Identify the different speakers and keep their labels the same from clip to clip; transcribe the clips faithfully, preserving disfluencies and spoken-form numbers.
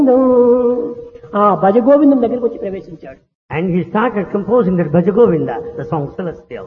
Speaker 1: ఆ భజగోవిందం దగ్గరికి వచ్చి ప్రవేశించాడు.
Speaker 2: And he started composing that Bhajagovinda, the song Celestial.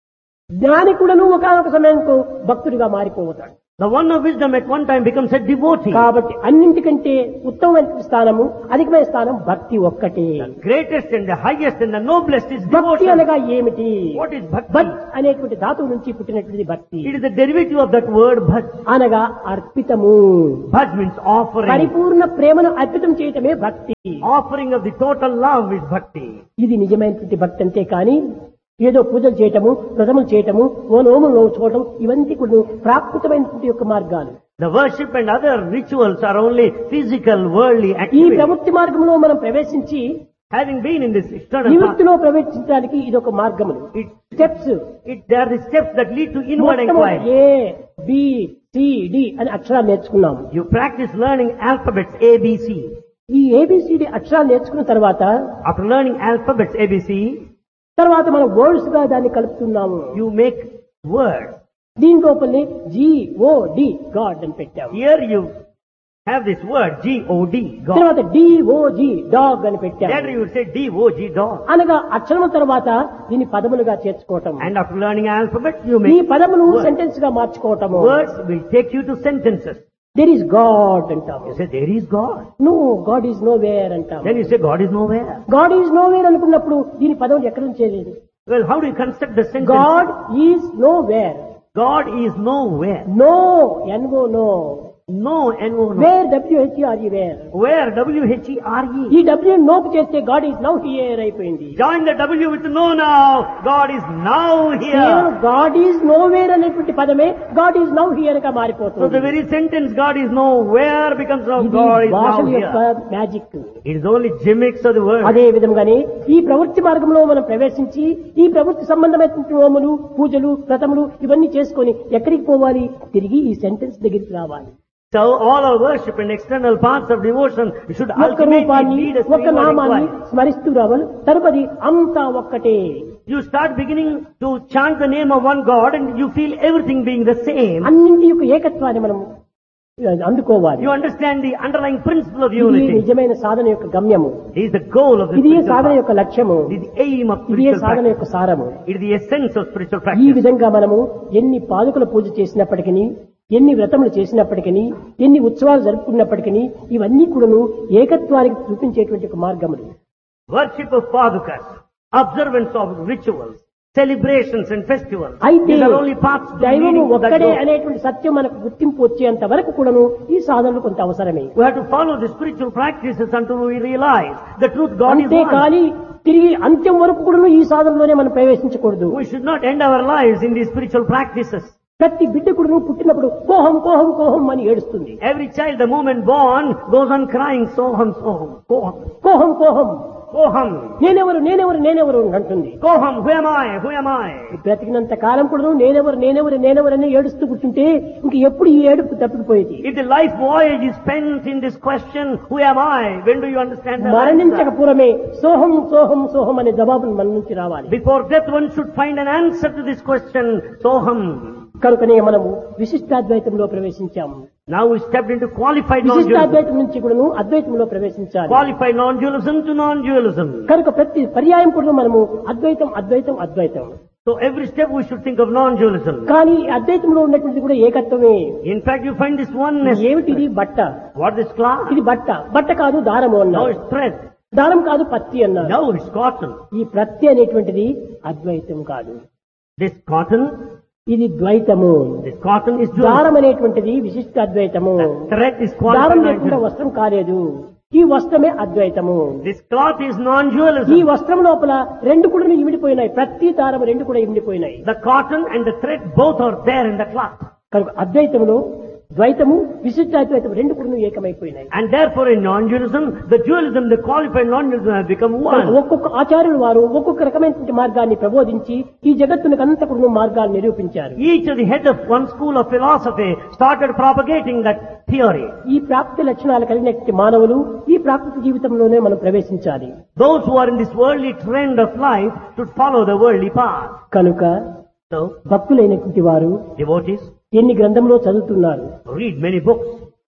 Speaker 1: జ్ఞాని కూడాను ఒకనొక సమయంలో భక్తుడిగా మారిపోతాడు.
Speaker 2: The one of wisdom at one time becomes a devotee.
Speaker 1: కాబట్టి అన్నింటికంటే ఉత్తమమైన స్థానము, అధికమైన స్థానం భక్తి ఒక్కటే.
Speaker 2: The greatest and the highest and the noblest is
Speaker 1: భక్తి
Speaker 2: devotion.
Speaker 1: అనగా ఏమిటి?
Speaker 2: What is bhakti?
Speaker 1: భజ్ అనేటువంటి ధాతువు నుంచి పుట్టినటువంటి భక్తి.
Speaker 2: It is the derivative of that word bhaj.
Speaker 1: అనగా అర్పితము.
Speaker 2: Bhaj means offering.
Speaker 1: పరిపూర్ణ ప్రేమను అర్పితం చేయటమే భక్తి.
Speaker 2: Offering of the total love is bhakti.
Speaker 1: ఇది నిజమైనటువంటి భక్తి అంతే కానీ ఏదో పూజలు చేయటము, వ్రతములు చేయటము, ఓ నోములు నోచుకోవటం ఇవన్నీ కూడా ప్రాకృతమైనటువంటి యొక్క మార్గాలు.
Speaker 2: The worship and other rituals are only physical, worldly
Speaker 1: ఈ
Speaker 2: activities.
Speaker 1: ప్రవృత్తి మార్గంలో మనం ప్రవేశించి
Speaker 2: Having been in this external path,
Speaker 1: నివృత్తిలో ప్రవేశించడానికి ఇది ఒక మార్గములు.
Speaker 2: it,
Speaker 1: steps
Speaker 2: it, they are the steps that lead to inward inquiry.
Speaker 1: A B C D అని అక్షరాలు నేర్చుకున్నాము.
Speaker 2: You practice learning alphabets A, B, C.
Speaker 1: ఈ ఏబిసిడి అక్షరాలు నేర్చుకున్న తర్వాత
Speaker 2: After learning alphabets A, B, C,
Speaker 1: తర్వాత మనం వర్డ్స్ గా దాన్ని కలుపుతున్నాము.
Speaker 2: you make words.
Speaker 1: దీని లోపలనే జి ఓ డి గాడ్ అని పెట్టాము.
Speaker 2: Here you have this word G O D, God.
Speaker 1: తర్వాత డి ఓ జి డాగ్ అని పెట్టాము.
Speaker 2: Later you would say D O G, dog.
Speaker 1: అనగా అక్షరం తర్వాత దీన్ని పదములుగా చేర్చుకోవటం.
Speaker 2: And after learning alphabet, you
Speaker 1: ఈ
Speaker 2: make
Speaker 1: పదమును
Speaker 2: words.
Speaker 1: సెంటెన్స్ గా మార్చుకోవటము.
Speaker 2: Words will take you to sentences.
Speaker 1: There is God అంటాము.
Speaker 2: You say there is God.
Speaker 1: No God is know where అంటాము.
Speaker 2: Then you say God is nowhere.
Speaker 1: God is know where అనుకున్నప్పుడు దీని పదములు ఎక్కడ నుంచి చేయలేదు.
Speaker 2: Well, how do you construct the sentence?
Speaker 1: God is know where.
Speaker 2: God is nowhere.
Speaker 1: No NO no.
Speaker 2: No, N O, no.
Speaker 1: Wear డబ్ల్యూహెచ్ఆర్ఈ wear.
Speaker 2: Where? W H E R E.
Speaker 1: ఈ W నోపు చేస్తే God is now here అయిపోయింది.
Speaker 2: Join the W with no now. God is now here.
Speaker 1: God is know where అనేటువంటి పదమే God is now here గా
Speaker 2: So the
Speaker 1: మారిపోతుంది.
Speaker 2: very sentence God is nowhere becomes now
Speaker 1: ఇది
Speaker 2: God is now
Speaker 1: భాషల యొక్క
Speaker 2: here.
Speaker 1: Magic.
Speaker 2: It is only gimmicks of the word.
Speaker 1: అదే విధంగానే ఈ ప్రవృత్తి మార్గంలో మనం ప్రవేశించి ఈ ప్రవృత్తి సంబంధమైనటువంటి హోములు, పూజలు, వ్రతములు ఇవన్నీ చేసుకొని ఎక్కడికి పోవాలి? తిరిగి ఈ సెంటెన్స్ దగ్గరికి రావాలి.
Speaker 2: So all our worship and external parts of devotion should
Speaker 1: ఒక్క
Speaker 2: ultimately
Speaker 1: రూపాన్ని,
Speaker 2: lead us to
Speaker 1: ఒక్క
Speaker 2: inward
Speaker 1: నామాన్ని
Speaker 2: inquiry.
Speaker 1: స్మరిస్తూ రావాలి. తరుపది అంతా ఒక్కటే.
Speaker 2: You start beginning to chant the name of one God and you feel everything being the same.
Speaker 1: అన్నింటి యొక్క ఏకత్వాన్ని మనం అందుకోవాలి.
Speaker 2: You understand the underlying principle of
Speaker 1: ఇది
Speaker 2: unity.
Speaker 1: నిజమైన సాధన యొక్క గమ్యము.
Speaker 2: It is the goal of the
Speaker 1: ఇది
Speaker 2: spiritual
Speaker 1: సాధన
Speaker 2: path.
Speaker 1: యొక్క లక్ష్యము.
Speaker 2: It is the aim of
Speaker 1: ఇది
Speaker 2: spiritual
Speaker 1: సాధన
Speaker 2: practice.
Speaker 1: యొక్క సారము.
Speaker 2: It is the essence of spiritual
Speaker 1: ఈ
Speaker 2: practice.
Speaker 1: విధంగా మనము ఎన్ని పాదుకల పూజ చేసినప్పటికీ, ఎన్ని వ్రతములు చేసినప్పటికీ, ఎన్ని ఉత్సవాలు జరుపుకున్నప్పటికీ ఇవన్నీ కూడాను ఏకత్వానికి చూపించేటువంటి ఒక మార్గములు.
Speaker 2: Worship of padukas, observance of rituals, celebrations and festivals.
Speaker 1: అయితే
Speaker 2: These are only paths to
Speaker 1: దైవము
Speaker 2: leading to that
Speaker 1: ఒక్కడే
Speaker 2: goal.
Speaker 1: అనేటువంటి సత్యం మనకు గుర్తింపు వచ్చేంత వరకు కూడాను ఈ సాధనలు కొంత అవసరమే.
Speaker 2: We have to follow the spiritual practices until we realize the truth God is
Speaker 1: అంతే
Speaker 2: one.
Speaker 1: కానీ తిరిగి అంత్యం వరకు కూడాను ఈ సాధనలోనే మనం ప్రవేశించకూడదు.
Speaker 2: We should not end our lives in these spiritual practices.
Speaker 1: ప్రతి బిడ్డ కూడాను పుట్టినప్పుడు కోహం కోహం కోహం అని ఏడుస్తుంది.
Speaker 2: Every child, the moment born, goes on crying, soham, soham, koham,
Speaker 1: కోహం కోహం
Speaker 2: koham,
Speaker 1: నేనెవరు నేనెవరు నేనెవరు అంటుంది.
Speaker 2: koham, who am I, who am I?
Speaker 1: బ్రతికినంత కాలం కూడా నేనెవరు నేనెవరు నేనెవరు అని ఏడుస్తూ కూర్చుంటే ఇంక ఎప్పుడు ఈ ఏడుపు తప్పిపోయేది.
Speaker 2: If the life voyage is spent in this question, who am I? When do you understand the
Speaker 1: మరణించక
Speaker 2: answer?
Speaker 1: పూర్వమే సోహం సోహం సోహం అనే జవాబును మన నుంచి రావాలి.
Speaker 2: Before death, one should find an answer to this question, soham.
Speaker 1: కనుకనే మనము విశిష్టాద్వైతంలో ప్రవేశించాము.
Speaker 2: Now we stepped into qualified non-dualism.
Speaker 1: విశిష్టాద్వైతం నుంచి కూడాను అద్వైతంలో ప్రవేశించాలి.
Speaker 2: Qualified non-dualism to non-dualism.
Speaker 1: కనుక ప్రతి పర్యాయం కూడా మనము అద్వైతం అద్వైతం అద్వైతం.
Speaker 2: So every step we should think of non-dualism.
Speaker 1: కానీ అద్వైతంలో ఉన్నటువంటిది కూడా ఏకత్వమే.
Speaker 2: In fact, you find this oneness.
Speaker 1: ఏమిటిది? బట్ట.
Speaker 2: What is cloth?
Speaker 1: ఇది బట్ట. బట్ట కాదు దారము
Speaker 2: Now
Speaker 1: అన్నారు.
Speaker 2: it's thread.
Speaker 1: దారం కాదు పత్తి అన్నారు.
Speaker 2: Now it's cotton.
Speaker 1: ఈ ప్రత్తి అనేటువంటిది అద్వైతం కాదు,
Speaker 2: This cotton,
Speaker 1: ఇది ద్వైతము.
Speaker 2: this cotton is dualism.
Speaker 1: దారం అనేటువంటిది విశిష్ట అద్వైతము.
Speaker 2: Thread is
Speaker 1: దారం
Speaker 2: qualified
Speaker 1: లేకుండా
Speaker 2: non-dualism.
Speaker 1: వస్త్రం కాలేదు. ఈ వస్త్రమే అద్వైతము.
Speaker 2: This cloth is
Speaker 1: ఈ
Speaker 2: non-dualism.
Speaker 1: వస్త్రం లోపల రెండు కూడా ఇమిడిపోయినాయి. ప్రతి దారం రెండు కూడా ఇమిడిపోయినాయి.
Speaker 2: The cotton and the thread both are there in the cloth.
Speaker 1: కనుక అద్వైతములో ద్వైతము విశిష్టాద్వైతం రెండు కూడా ఏకమైపోయినాయి.
Speaker 2: And therefore in non-dualism, the dualism, the qualified non-dualism have become one.
Speaker 1: ఒక్కొక్క ఆచార్యులు వారు ఒక్కొక్క రకమైనటువంటి మార్గాన్ని ప్రబోధించి ఈ జగత్తునికి అంతా కూడా మార్గాన్ని నిరూపించారు.
Speaker 2: Each of the head of one school of philosophy started propagating that theory.
Speaker 1: ఈ ప్రాప్తి లక్షణాలు కలిగినటువంటి మానవులు ఈ ప్రాకృతిక జీవితంలోనే మనం ప్రవేశించాలి.
Speaker 2: Those who are in this worldly trend of life should follow the worldly path.
Speaker 1: కనుక
Speaker 2: So,
Speaker 1: భక్తులైనటువంటి వారు
Speaker 2: devotees
Speaker 1: ఎన్ని గ్రంథంలో చదువుతున్నారు.
Speaker 2: read many books.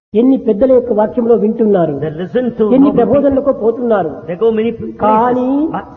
Speaker 1: ఎన్ని పెద్దల యొక్క వాక్యంలో వింటున్నారు,
Speaker 2: They listen to
Speaker 1: ఎన్ని
Speaker 2: noble
Speaker 1: ప్రబోధనలకు పోతున్నారు,
Speaker 2: people. They go many places.
Speaker 1: కానీ
Speaker 2: But,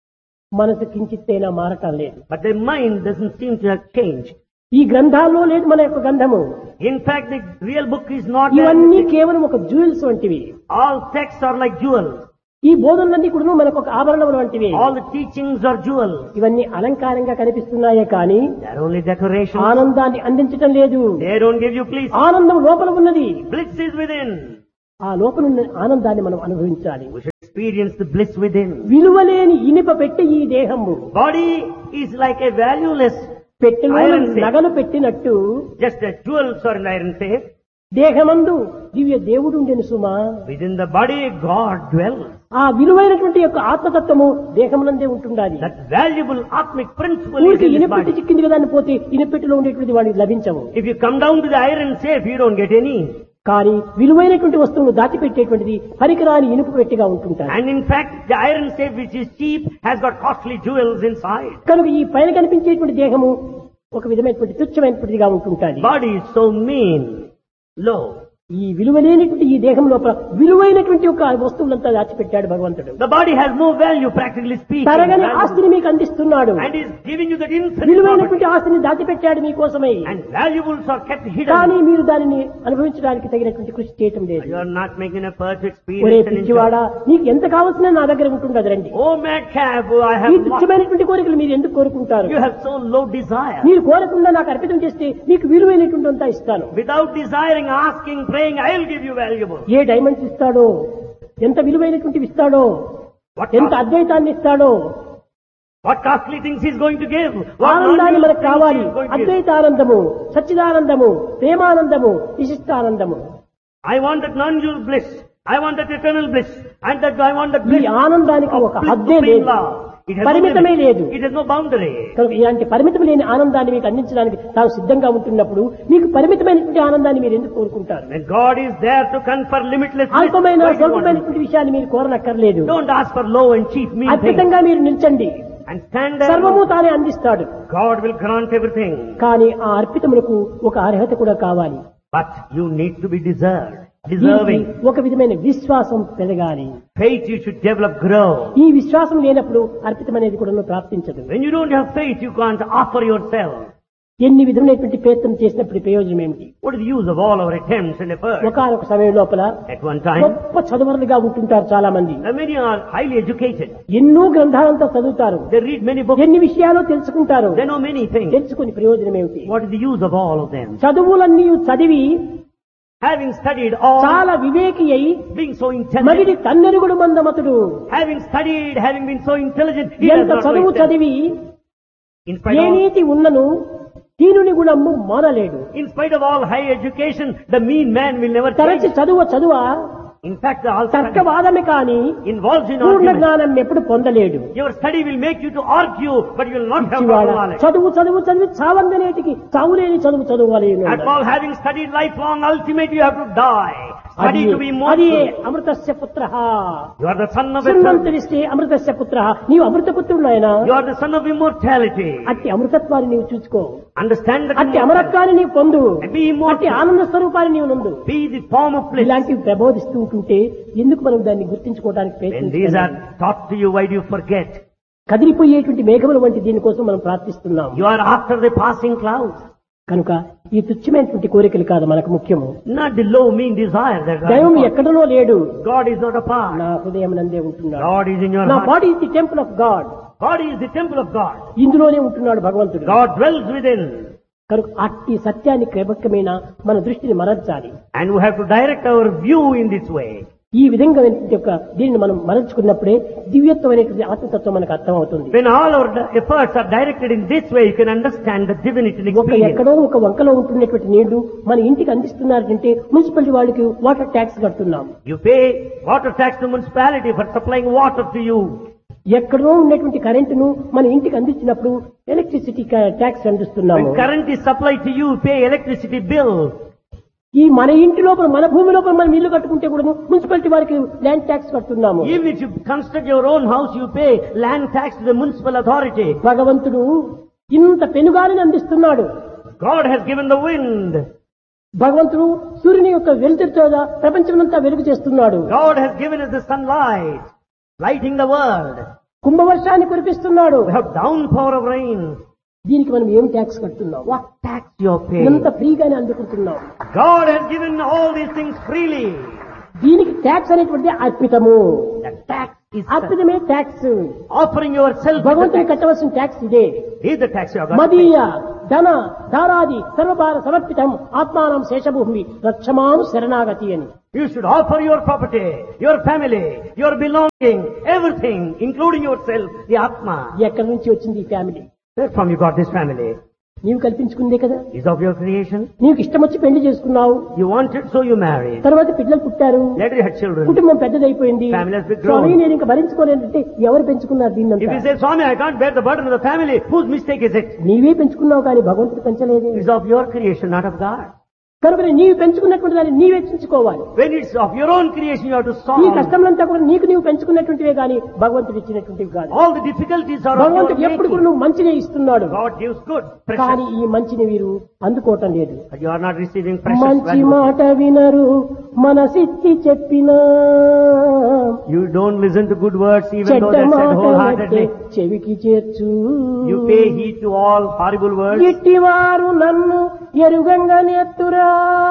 Speaker 1: మనసు కించిత్తైనా మారటం లేదు.
Speaker 2: but their mind doesn't seem to have changed.
Speaker 1: ఈ గ్రంథాల్లో లేదు మన యొక్క గంధము.
Speaker 2: In fact, the real book is not there.
Speaker 1: ఇవన్నీ కేవలం ఒక జ్యువెల్స్ వంటివి.
Speaker 2: All texts are like jewels.
Speaker 1: ఈ బోధనలన్నీ కూడా మనకు ఒక ఆభరణములు వంటివి.
Speaker 2: All the teachings are jewels.
Speaker 1: ఇవన్నీ అలంకారంగా కనిపిస్తున్నాయే కానీ
Speaker 2: They are only decorations.
Speaker 1: ఆనందాన్ని అందించటం లేదు.
Speaker 2: They don't give you bliss.
Speaker 1: ఆనందం లోపల ఉన్నది.
Speaker 2: Bliss is within.
Speaker 1: ఆ లోపల ఉన్న ఆనందాన్ని మనం అనుభవించాలి.
Speaker 2: We should experience the bliss within.
Speaker 1: విలువలేని ఇనుప పెట్టి ఈ దేహము
Speaker 2: Body is like a valueless
Speaker 1: పెట్టెలో
Speaker 2: iron safe.
Speaker 1: నగలు పెట్టినట్టు
Speaker 2: Just as jewels are in iron safe.
Speaker 1: దేహమందు దివ్య దేవుడు ఉండెను సుమా.
Speaker 2: Within the body, God dwells.
Speaker 1: ఆ విలువైనటువంటి యొక్క ఆత్మతత్వము దేహమునందే ఉంటుండాలి.
Speaker 2: That valuable atmic principle is
Speaker 1: ఊరికి
Speaker 2: in this
Speaker 1: ఇనపెట్టి
Speaker 2: body.
Speaker 1: చిక్కింది కదా అని పోతే ఇనపెట్టిలో ఉండేటువంటి వాడికి లభించవు.
Speaker 2: If you come down to the iron safe, you don't get any.
Speaker 1: కానీ విలువైనటువంటి వస్తువును దాచిపెట్టేటువంటిది పనికిరాని ఇనుపు పెట్టిగా ఉంటుంటారు.
Speaker 2: And in fact, the iron safe which is cheap has got costly jewels inside.
Speaker 1: కనుక ఈ పైన కనిపించేటువంటి దేహము ఒక విధమైనటువంటి తుచ్చమైనటువంటిదిగా ఉంటుంటాది.
Speaker 2: Body is so mean, low.
Speaker 1: ఈ విలువలేనటువంటి ఈ దేహం లోపల విలువైనటువంటి ఒక వస్తువులంతా దాచిపెట్టాడు భగవంతుడు.
Speaker 2: The body has no value, practically speaking.
Speaker 1: తరగని
Speaker 2: Valuable.
Speaker 1: ఆస్తిని మీకు అందిస్తున్నాడు.
Speaker 2: And is giving you that infinite
Speaker 1: విలువైనటువంటి
Speaker 2: property.
Speaker 1: ఆస్తిని దాచిపెట్టాడు మీకోసమై.
Speaker 2: And valuables are kept
Speaker 1: కానీ
Speaker 2: hidden.
Speaker 1: మీరు దానిని అనుభవించడానికి తగినటువంటి కృషి చేయటం లేదు.
Speaker 2: You are not making a effort to
Speaker 1: ఒరే
Speaker 2: experience and enjoy.
Speaker 1: పిచ్చివాడా, నీకు ఎంత కావాల్సిన నా దగ్గర ఉంటుండదు రండి.
Speaker 2: Oh madcap, I
Speaker 1: ఈ
Speaker 2: have lost.
Speaker 1: తుచ్చమైనటువంటి కోరికలు మీరు ఎందుకు కోరుకుంటారు?
Speaker 2: You have so low desire.
Speaker 1: మీరు కోరకుండా నాకు అర్పితం చేస్తే మీకు విలువైనటువంటి అంతా ఇస్తాను.
Speaker 2: Without desiring, asking, praying, I will give you valuable.
Speaker 1: A diamonds ఇస్తాడో, ఎంత విలువైనటువంటివి ఇస్తాడో,
Speaker 2: What,
Speaker 1: ఎంత
Speaker 2: cost,
Speaker 1: అద్వైతాన్ని ఇస్తాడో,
Speaker 2: what costly things he is going to give. What
Speaker 1: ఆనందాన్ని
Speaker 2: non-useful
Speaker 1: మనకు
Speaker 2: things
Speaker 1: కావాలి.
Speaker 2: he is going to give.
Speaker 1: అద్వైతానందము, సచ్చిదానందము, ప్రేమానందము, విశిష్టానందము.
Speaker 2: I want that non-dual bliss. I want that eternal bliss. And that I want that
Speaker 1: ఈ
Speaker 2: bliss
Speaker 1: ఆనందానికి
Speaker 2: of
Speaker 1: ఒక
Speaker 2: bliss
Speaker 1: హద్దే
Speaker 2: supreme
Speaker 1: లేదు,
Speaker 2: love. It has no
Speaker 1: పరిమితమే
Speaker 2: limit.
Speaker 1: లేదు.
Speaker 2: It has no boundary.
Speaker 1: కనుక ఇలాంటి పరిమితం లేని ఆనందాన్ని మీకు అందించడానికి తాను సిద్ధంగా ఉంటున్నప్పుడు మీకు పరిమితమైనటువంటి ఆనందాన్ని మీరు ఎందుకు కోరుకుంటారు?
Speaker 2: When God is there to confer limitless bliss,
Speaker 1: అల్పమైన
Speaker 2: why do you want it?
Speaker 1: స్వల్పమైనటువంటి విషయాన్ని మీరు కోరనక్కర్లేదు.
Speaker 2: Don't ask for low and cheap mean things.
Speaker 1: అద్భుతంగా మీరు నిల్చండి,
Speaker 2: And stand there.
Speaker 1: సర్వము తానే అందిస్తాడు.
Speaker 2: God will grant everything.
Speaker 1: కానీ ఆ అర్పితములకు ఒక అర్హత కూడా కావాలి.
Speaker 2: But you need to be deserved.
Speaker 1: దీనికి
Speaker 2: Deserving.
Speaker 1: ఒక విధమైన విశ్వాసం పెరగాలి.
Speaker 2: Faith you should develop, grow.
Speaker 1: ఈ విశ్వాసం లేనప్పుడు అర్పితం అనేది కూడా ప్రాప్తించదు.
Speaker 2: When you don't have faith, you can't offer yourself.
Speaker 1: ఎన్ని విధమైనటువంటి ప్రయత్నం చేసినప్పుడు ప్రయోజనం ఏమిటి?
Speaker 2: What is the use of all our attempts and efforts?
Speaker 1: ఒకనొక సమయం లోపల
Speaker 2: At one time,
Speaker 1: గొప్ప చదువరులుగా ఉంటుంటారు చాలా మంది.
Speaker 2: and many are highly educated.
Speaker 1: ఎన్నో గ్రంథాలంతా చదువుతారు,
Speaker 2: They read many books.
Speaker 1: ఎన్ని విషయాలు తెలుసుకుంటారు.
Speaker 2: They know many things.
Speaker 1: తెలుసుకుని ప్రయోజనం ఏమిటి?
Speaker 2: What is the use of all of them?
Speaker 1: చదువులన్నీ చదివి
Speaker 2: Having studied all,
Speaker 1: చాలా వివేకి అయి
Speaker 2: being so intelligent,
Speaker 1: మగిడి తన్నెరుగుడు మందమతుడు.
Speaker 2: having studied, having been so intelligent, he does
Speaker 1: ఎంత
Speaker 2: not know
Speaker 1: చదువు
Speaker 2: himself.
Speaker 1: చదివి
Speaker 2: In spite
Speaker 1: A
Speaker 2: of all,
Speaker 1: నీతి ఉన్నను దీనుని గుణము మానలేడు.
Speaker 2: in spite of all high education, the mean man will never
Speaker 1: తరచి
Speaker 2: change.
Speaker 1: చదువు చదువా
Speaker 2: In fact, the all study
Speaker 1: తర్కవాదమే కాని
Speaker 2: involves in
Speaker 1: Purna
Speaker 2: argument.
Speaker 1: జ్ఞానం ఎప్పుడు పొందలేడు.
Speaker 2: Your study will make you to argue, but you will not have
Speaker 1: పిచ్చివాడ,
Speaker 2: proper knowledge.
Speaker 1: చదువు చదువు చదివి చావందనేటికి చావులేని చదువు చదువాలి.
Speaker 2: At all, having studied lifelong, ultimately you have to die. Study to be
Speaker 1: అది
Speaker 2: immortal.
Speaker 1: అమృతస్య పుత్ర.
Speaker 2: You are the son of eternity.
Speaker 1: సున్నంతరిస్తే అమృతస్య పుత్ర. నీవు అమృత పుత్రుడు నాయన.
Speaker 2: You are the son of immortality.
Speaker 1: అట్టి అమృతత్వాన్ని నీవు చూసుకో,
Speaker 2: Understand that
Speaker 1: అట్టి
Speaker 2: immortality.
Speaker 1: అమరత్వాన్ని నీవు పొందు,
Speaker 2: And be immortal.
Speaker 1: అట్టి ఆనంద స్వరూపాన్ని నీవు నందు.
Speaker 2: Be the form of bliss.
Speaker 1: ఇలాంటివి ప్రబోధిస్తూ ఉంటుంటే ఎందుకు మనం దాన్ని గుర్తించుకోవడానికి
Speaker 2: When these
Speaker 1: ప్రయత్నిస్తున్నాం?
Speaker 2: are taught to you, why do you forget?
Speaker 1: కదిలిపోయేటువంటి మేఘముల వంటి దీనికోసం మనం ప్రార్థిస్తున్నాం.
Speaker 2: You are after the passing clouds.
Speaker 1: కనుక ఈ తుచ్చమైనటువంటి కోరికలు కాదు మనకు ముఖ్యము.
Speaker 2: Not the low, mean desire that
Speaker 1: దైవం
Speaker 2: God,
Speaker 1: ఎక్కడనో లేడు,
Speaker 2: God is not apart.
Speaker 1: నా హృదయం నందే ఉంటున్నాడు.
Speaker 2: God is in your
Speaker 1: నా
Speaker 2: heart.
Speaker 1: Body is the temple of God.
Speaker 2: Body is the temple of God.
Speaker 1: ఇందులోనే ఉంటున్నాడు భగవంతుడు.
Speaker 2: God dwells within.
Speaker 1: కనుక అట్టి సత్యాన్ని క్రమక్రమేణ మన దృష్టిని మరల్చాలి.
Speaker 2: And we have to direct our view in this way.
Speaker 1: ఈ విధంగా యొక్క దీనిని మనం మరల్చుకున్నప్పుడే దివ్యత్వం అనేటువంటి ఆత్మతత్వం మనకు అర్థమవుతుంది.
Speaker 2: When all our efforts are directed in this way, you can understand the divinity and
Speaker 1: ఒక
Speaker 2: experience.
Speaker 1: ఎక్కడో ఒక వంకలో ఉంటున్నటువంటి నీళ్లు మన ఇంటికి అందిస్తున్నారంటే మున్సిపాలిటీ వాళ్ళకి వాటర్ ట్యాక్స్ కడుతున్నాం.
Speaker 2: You pay water tax to municipality for supplying water to you.
Speaker 1: ఎక్కడో ఉన్నటువంటి కరెంటును మన ఇంటికి అందించినప్పుడు ఎలక్ట్రిసిటీ ట్యాక్స్ అందిస్తున్నాము.
Speaker 2: When current is supplied to you, pay electricity bill.
Speaker 1: ఈ మన ఇంటి లోపల మన భూమి లోపల మనం ఇల్లు కట్టుకుంటే కూడా మున్సిపాలిటీ వారికి land tax కడుతున్నాము.
Speaker 2: Even if you construct your own house, you pay land tax to the municipal authority.
Speaker 1: భగవంతుడు ఇంత పెనుగాలిని అందిస్తున్నాడు.
Speaker 2: God has given the wind.
Speaker 1: భగవంతుడు సూర్యుని యొక్క వెలుతురుతో ప్రపంచమంతా వెలుగు చేస్తున్నాడు.
Speaker 2: God has given us the sunlight, lighting the world.
Speaker 1: కుంభవర్షాన్ని కురిపిస్తున్నాడు.
Speaker 2: We have downpour of rain.
Speaker 1: దీనికి మనం ఏం ట్యాక్స్ కడుతున్నాం?
Speaker 2: What tax you are paying?
Speaker 1: ఇంత ఫ్రీగానే అందుకుంటున్నాం.
Speaker 2: God has given all these things freely.
Speaker 1: దీనికి ట్యాక్స్ అనేటువంటిది అర్పితము.
Speaker 2: The tax is
Speaker 1: అర్పితమే tax.
Speaker 2: offering yourself.
Speaker 1: భగవంతుని కట్టవలసిన ట్యాక్స్ ఇదే.
Speaker 2: Is the tax you are going to
Speaker 1: మదీయ
Speaker 2: pay.
Speaker 1: ధన ధారాది సర్వభార సమర్పితం ఆత్మానం శేషభూమి రక్షమాను శరణాగతి అని.
Speaker 2: You should offer your property, your family, your belonging, everything, including yourself, the Atma.
Speaker 1: ఎక్కడి నుంచి వచ్చింది ఈ family?
Speaker 2: Where from you got this family?
Speaker 1: నీవు కల్పించుకుందే కదా.
Speaker 2: Is of your creation.
Speaker 1: నీకు ఇష్టం వచ్చి పెళ్లి చేసుకున్నావు.
Speaker 2: You wanted, so you married.
Speaker 1: తర్వాత పిల్లలు పుట్టారు.
Speaker 2: Later you had children.
Speaker 1: కుటుంబం పెద్దదైపోయింది.
Speaker 2: Family has been grown.
Speaker 1: స్వామి నేను ఇంకా భరించుకోలేనంటే ఎవరు పెంచుకున్నారు
Speaker 2: If
Speaker 1: దీన్నంతా?
Speaker 2: you say, Swami, I can't bear the burden of the family, whose mistake is it?
Speaker 1: నీవే పెంచుకున్నావు కానీ భగవంతుడు పెంచలేదు.
Speaker 2: It's of your creation, not of God.
Speaker 1: కనుక నీవు పెంచుకున్నటువంటి దాన్ని నీవే చించుకోవాలి.
Speaker 2: When it's of your own creation, you have to
Speaker 1: ఈ
Speaker 2: solve.
Speaker 1: కష్టములంతా కూడా నీకు నీవు పెంచుకున్నటువంటివే కానీ భగవంతుడు ఇచ్చినటువంటివి కాదు.
Speaker 2: All the difficulties are of your
Speaker 1: భగవంతుడు ఎప్పుడు కూడా
Speaker 2: making.
Speaker 1: నువ్వు మంచినే ఇస్తున్నాడు.
Speaker 2: God gives good,
Speaker 1: కానీ
Speaker 2: precious.
Speaker 1: ఈ మంచిని వీరు అందుకోవటం లేదు.
Speaker 2: But you are not receiving precious
Speaker 1: మంచి
Speaker 2: value.
Speaker 1: మాట వినరు మనసిచ్చి చెప్పినా,
Speaker 2: You don't listen to good words even though
Speaker 1: చెడ్డ
Speaker 2: they're said
Speaker 1: మాట
Speaker 2: wholeheartedly.
Speaker 1: చెవికి చేర్చు.
Speaker 2: You pay heed to all horrible words.
Speaker 1: ఇట్టివారు నన్ను ఎరుగంగా నెత్తురా.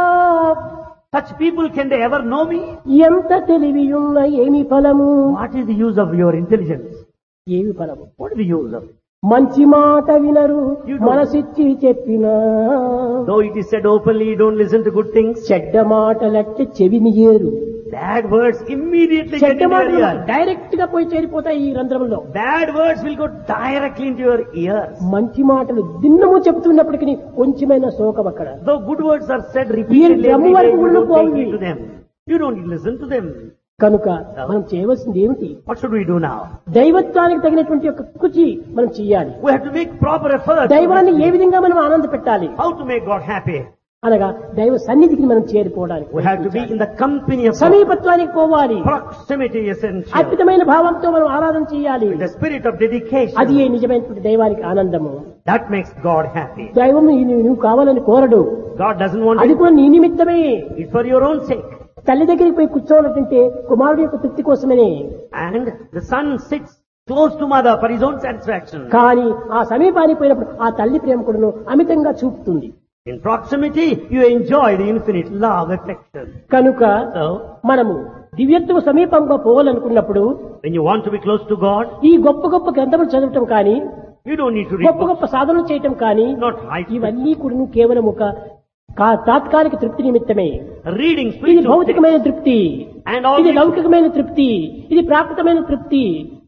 Speaker 2: Such people, can they ever know me?
Speaker 1: ఎంత తెలివియున్న ఏమి ఫలము?
Speaker 2: What is the use of your intelligence?
Speaker 1: ఏమి ఫలము?
Speaker 2: What is the use of it?
Speaker 1: మంచి మాట వినరు
Speaker 2: You don't.
Speaker 1: మనసిచ్చి చెప్పినా,
Speaker 2: Though it is said openly, you don't listen to good things.
Speaker 1: చెడ్డ మాటలట్టే చెవిని ఏరు.
Speaker 2: Bad words immediately get
Speaker 1: చెడ్డ
Speaker 2: into
Speaker 1: మాటలు
Speaker 2: your ear.
Speaker 1: డైరెక్ట్ గా పోయి చేరిపోతాయి ఈ రంధ్రంలో.
Speaker 2: Bad words will go directly into your ears.
Speaker 1: మంచి మాటలు దిన్నము చెబుతున్నప్పటికీ కొంచెమైనా శోకం అక్కడ.
Speaker 2: Though good words are said repeatedly,
Speaker 1: ఈ
Speaker 2: every day,
Speaker 1: వరకు
Speaker 2: you
Speaker 1: కూడా
Speaker 2: don't take
Speaker 1: పోయి.
Speaker 2: heed to them. You don't listen to them.
Speaker 1: కనుక మనం చేయవలసింది ఏమిటి?
Speaker 2: What should we do now?
Speaker 1: దైవత్వానికి తగినటువంటి ఒక కృషి మనం చెయ్యాలి.
Speaker 2: We have to make proper effort.
Speaker 1: దైవాన్ని ఏ విధంగా మనం ఆనంద పెట్టాలి
Speaker 2: How to make God happy?
Speaker 1: అనగా దైవ సన్నిధికి మనం చేరిపోవడానికి
Speaker 2: We have to be in the company of God.
Speaker 1: సమీపత్వానికి పోవాలి.
Speaker 2: Proximity is essential.
Speaker 1: అద్భుతమైన భావంతో మనం ఆరాధన చేయాలి.
Speaker 2: With the spirit of dedication.
Speaker 1: అది ఏ నిజమైనటువంటి దైవానికి ఆనందము.
Speaker 2: That makes God happy.
Speaker 1: దైవం నీ- నువ్వు కావాలని కోరడు.
Speaker 2: God doesn't want
Speaker 1: అది
Speaker 2: it.
Speaker 1: కూడా నీ నిమిత్తమే.
Speaker 2: It's for your own sake.
Speaker 1: తల్లి దగ్గరికి పోయి కూర్చోవాలంటే కుమారుడి యొక్క తృప్తి కోసమనే.
Speaker 2: And the son sits close to mother for his own satisfaction.
Speaker 1: కానీ ఆ సమీపానికి పోయినప్పుడు ఆ తల్లి ప్రేమ కూడాను అమితంగా చూపుతుంది.
Speaker 2: In proximity, you enjoy the infinite love, affection.
Speaker 1: కనుక
Speaker 2: So,
Speaker 1: మనము దివ్యత్వ సమీపంగా పోవాలనుకున్నప్పుడు
Speaker 2: when you want to be close to God,
Speaker 1: ఈ గొప్ప గొప్ప గ్రంథములు చదవటం కానీ,
Speaker 2: you don't need to read
Speaker 1: గొప్ప
Speaker 2: books,
Speaker 1: గొప్ప సాధనలు చేయటం కానీ,
Speaker 2: not high
Speaker 1: ఇవన్నీ కూడా కేవలం ఒక కా- తాత్కాలిక తృప్తి నిమిత్తమే.
Speaker 2: reading
Speaker 1: ఇది
Speaker 2: spiritual things.
Speaker 1: భౌతికమైన తృప్తి,
Speaker 2: And all
Speaker 1: ఇది
Speaker 2: these
Speaker 1: లౌకికమైన తృప్తి, ఇది ప్రాకృతమైన తృప్తి.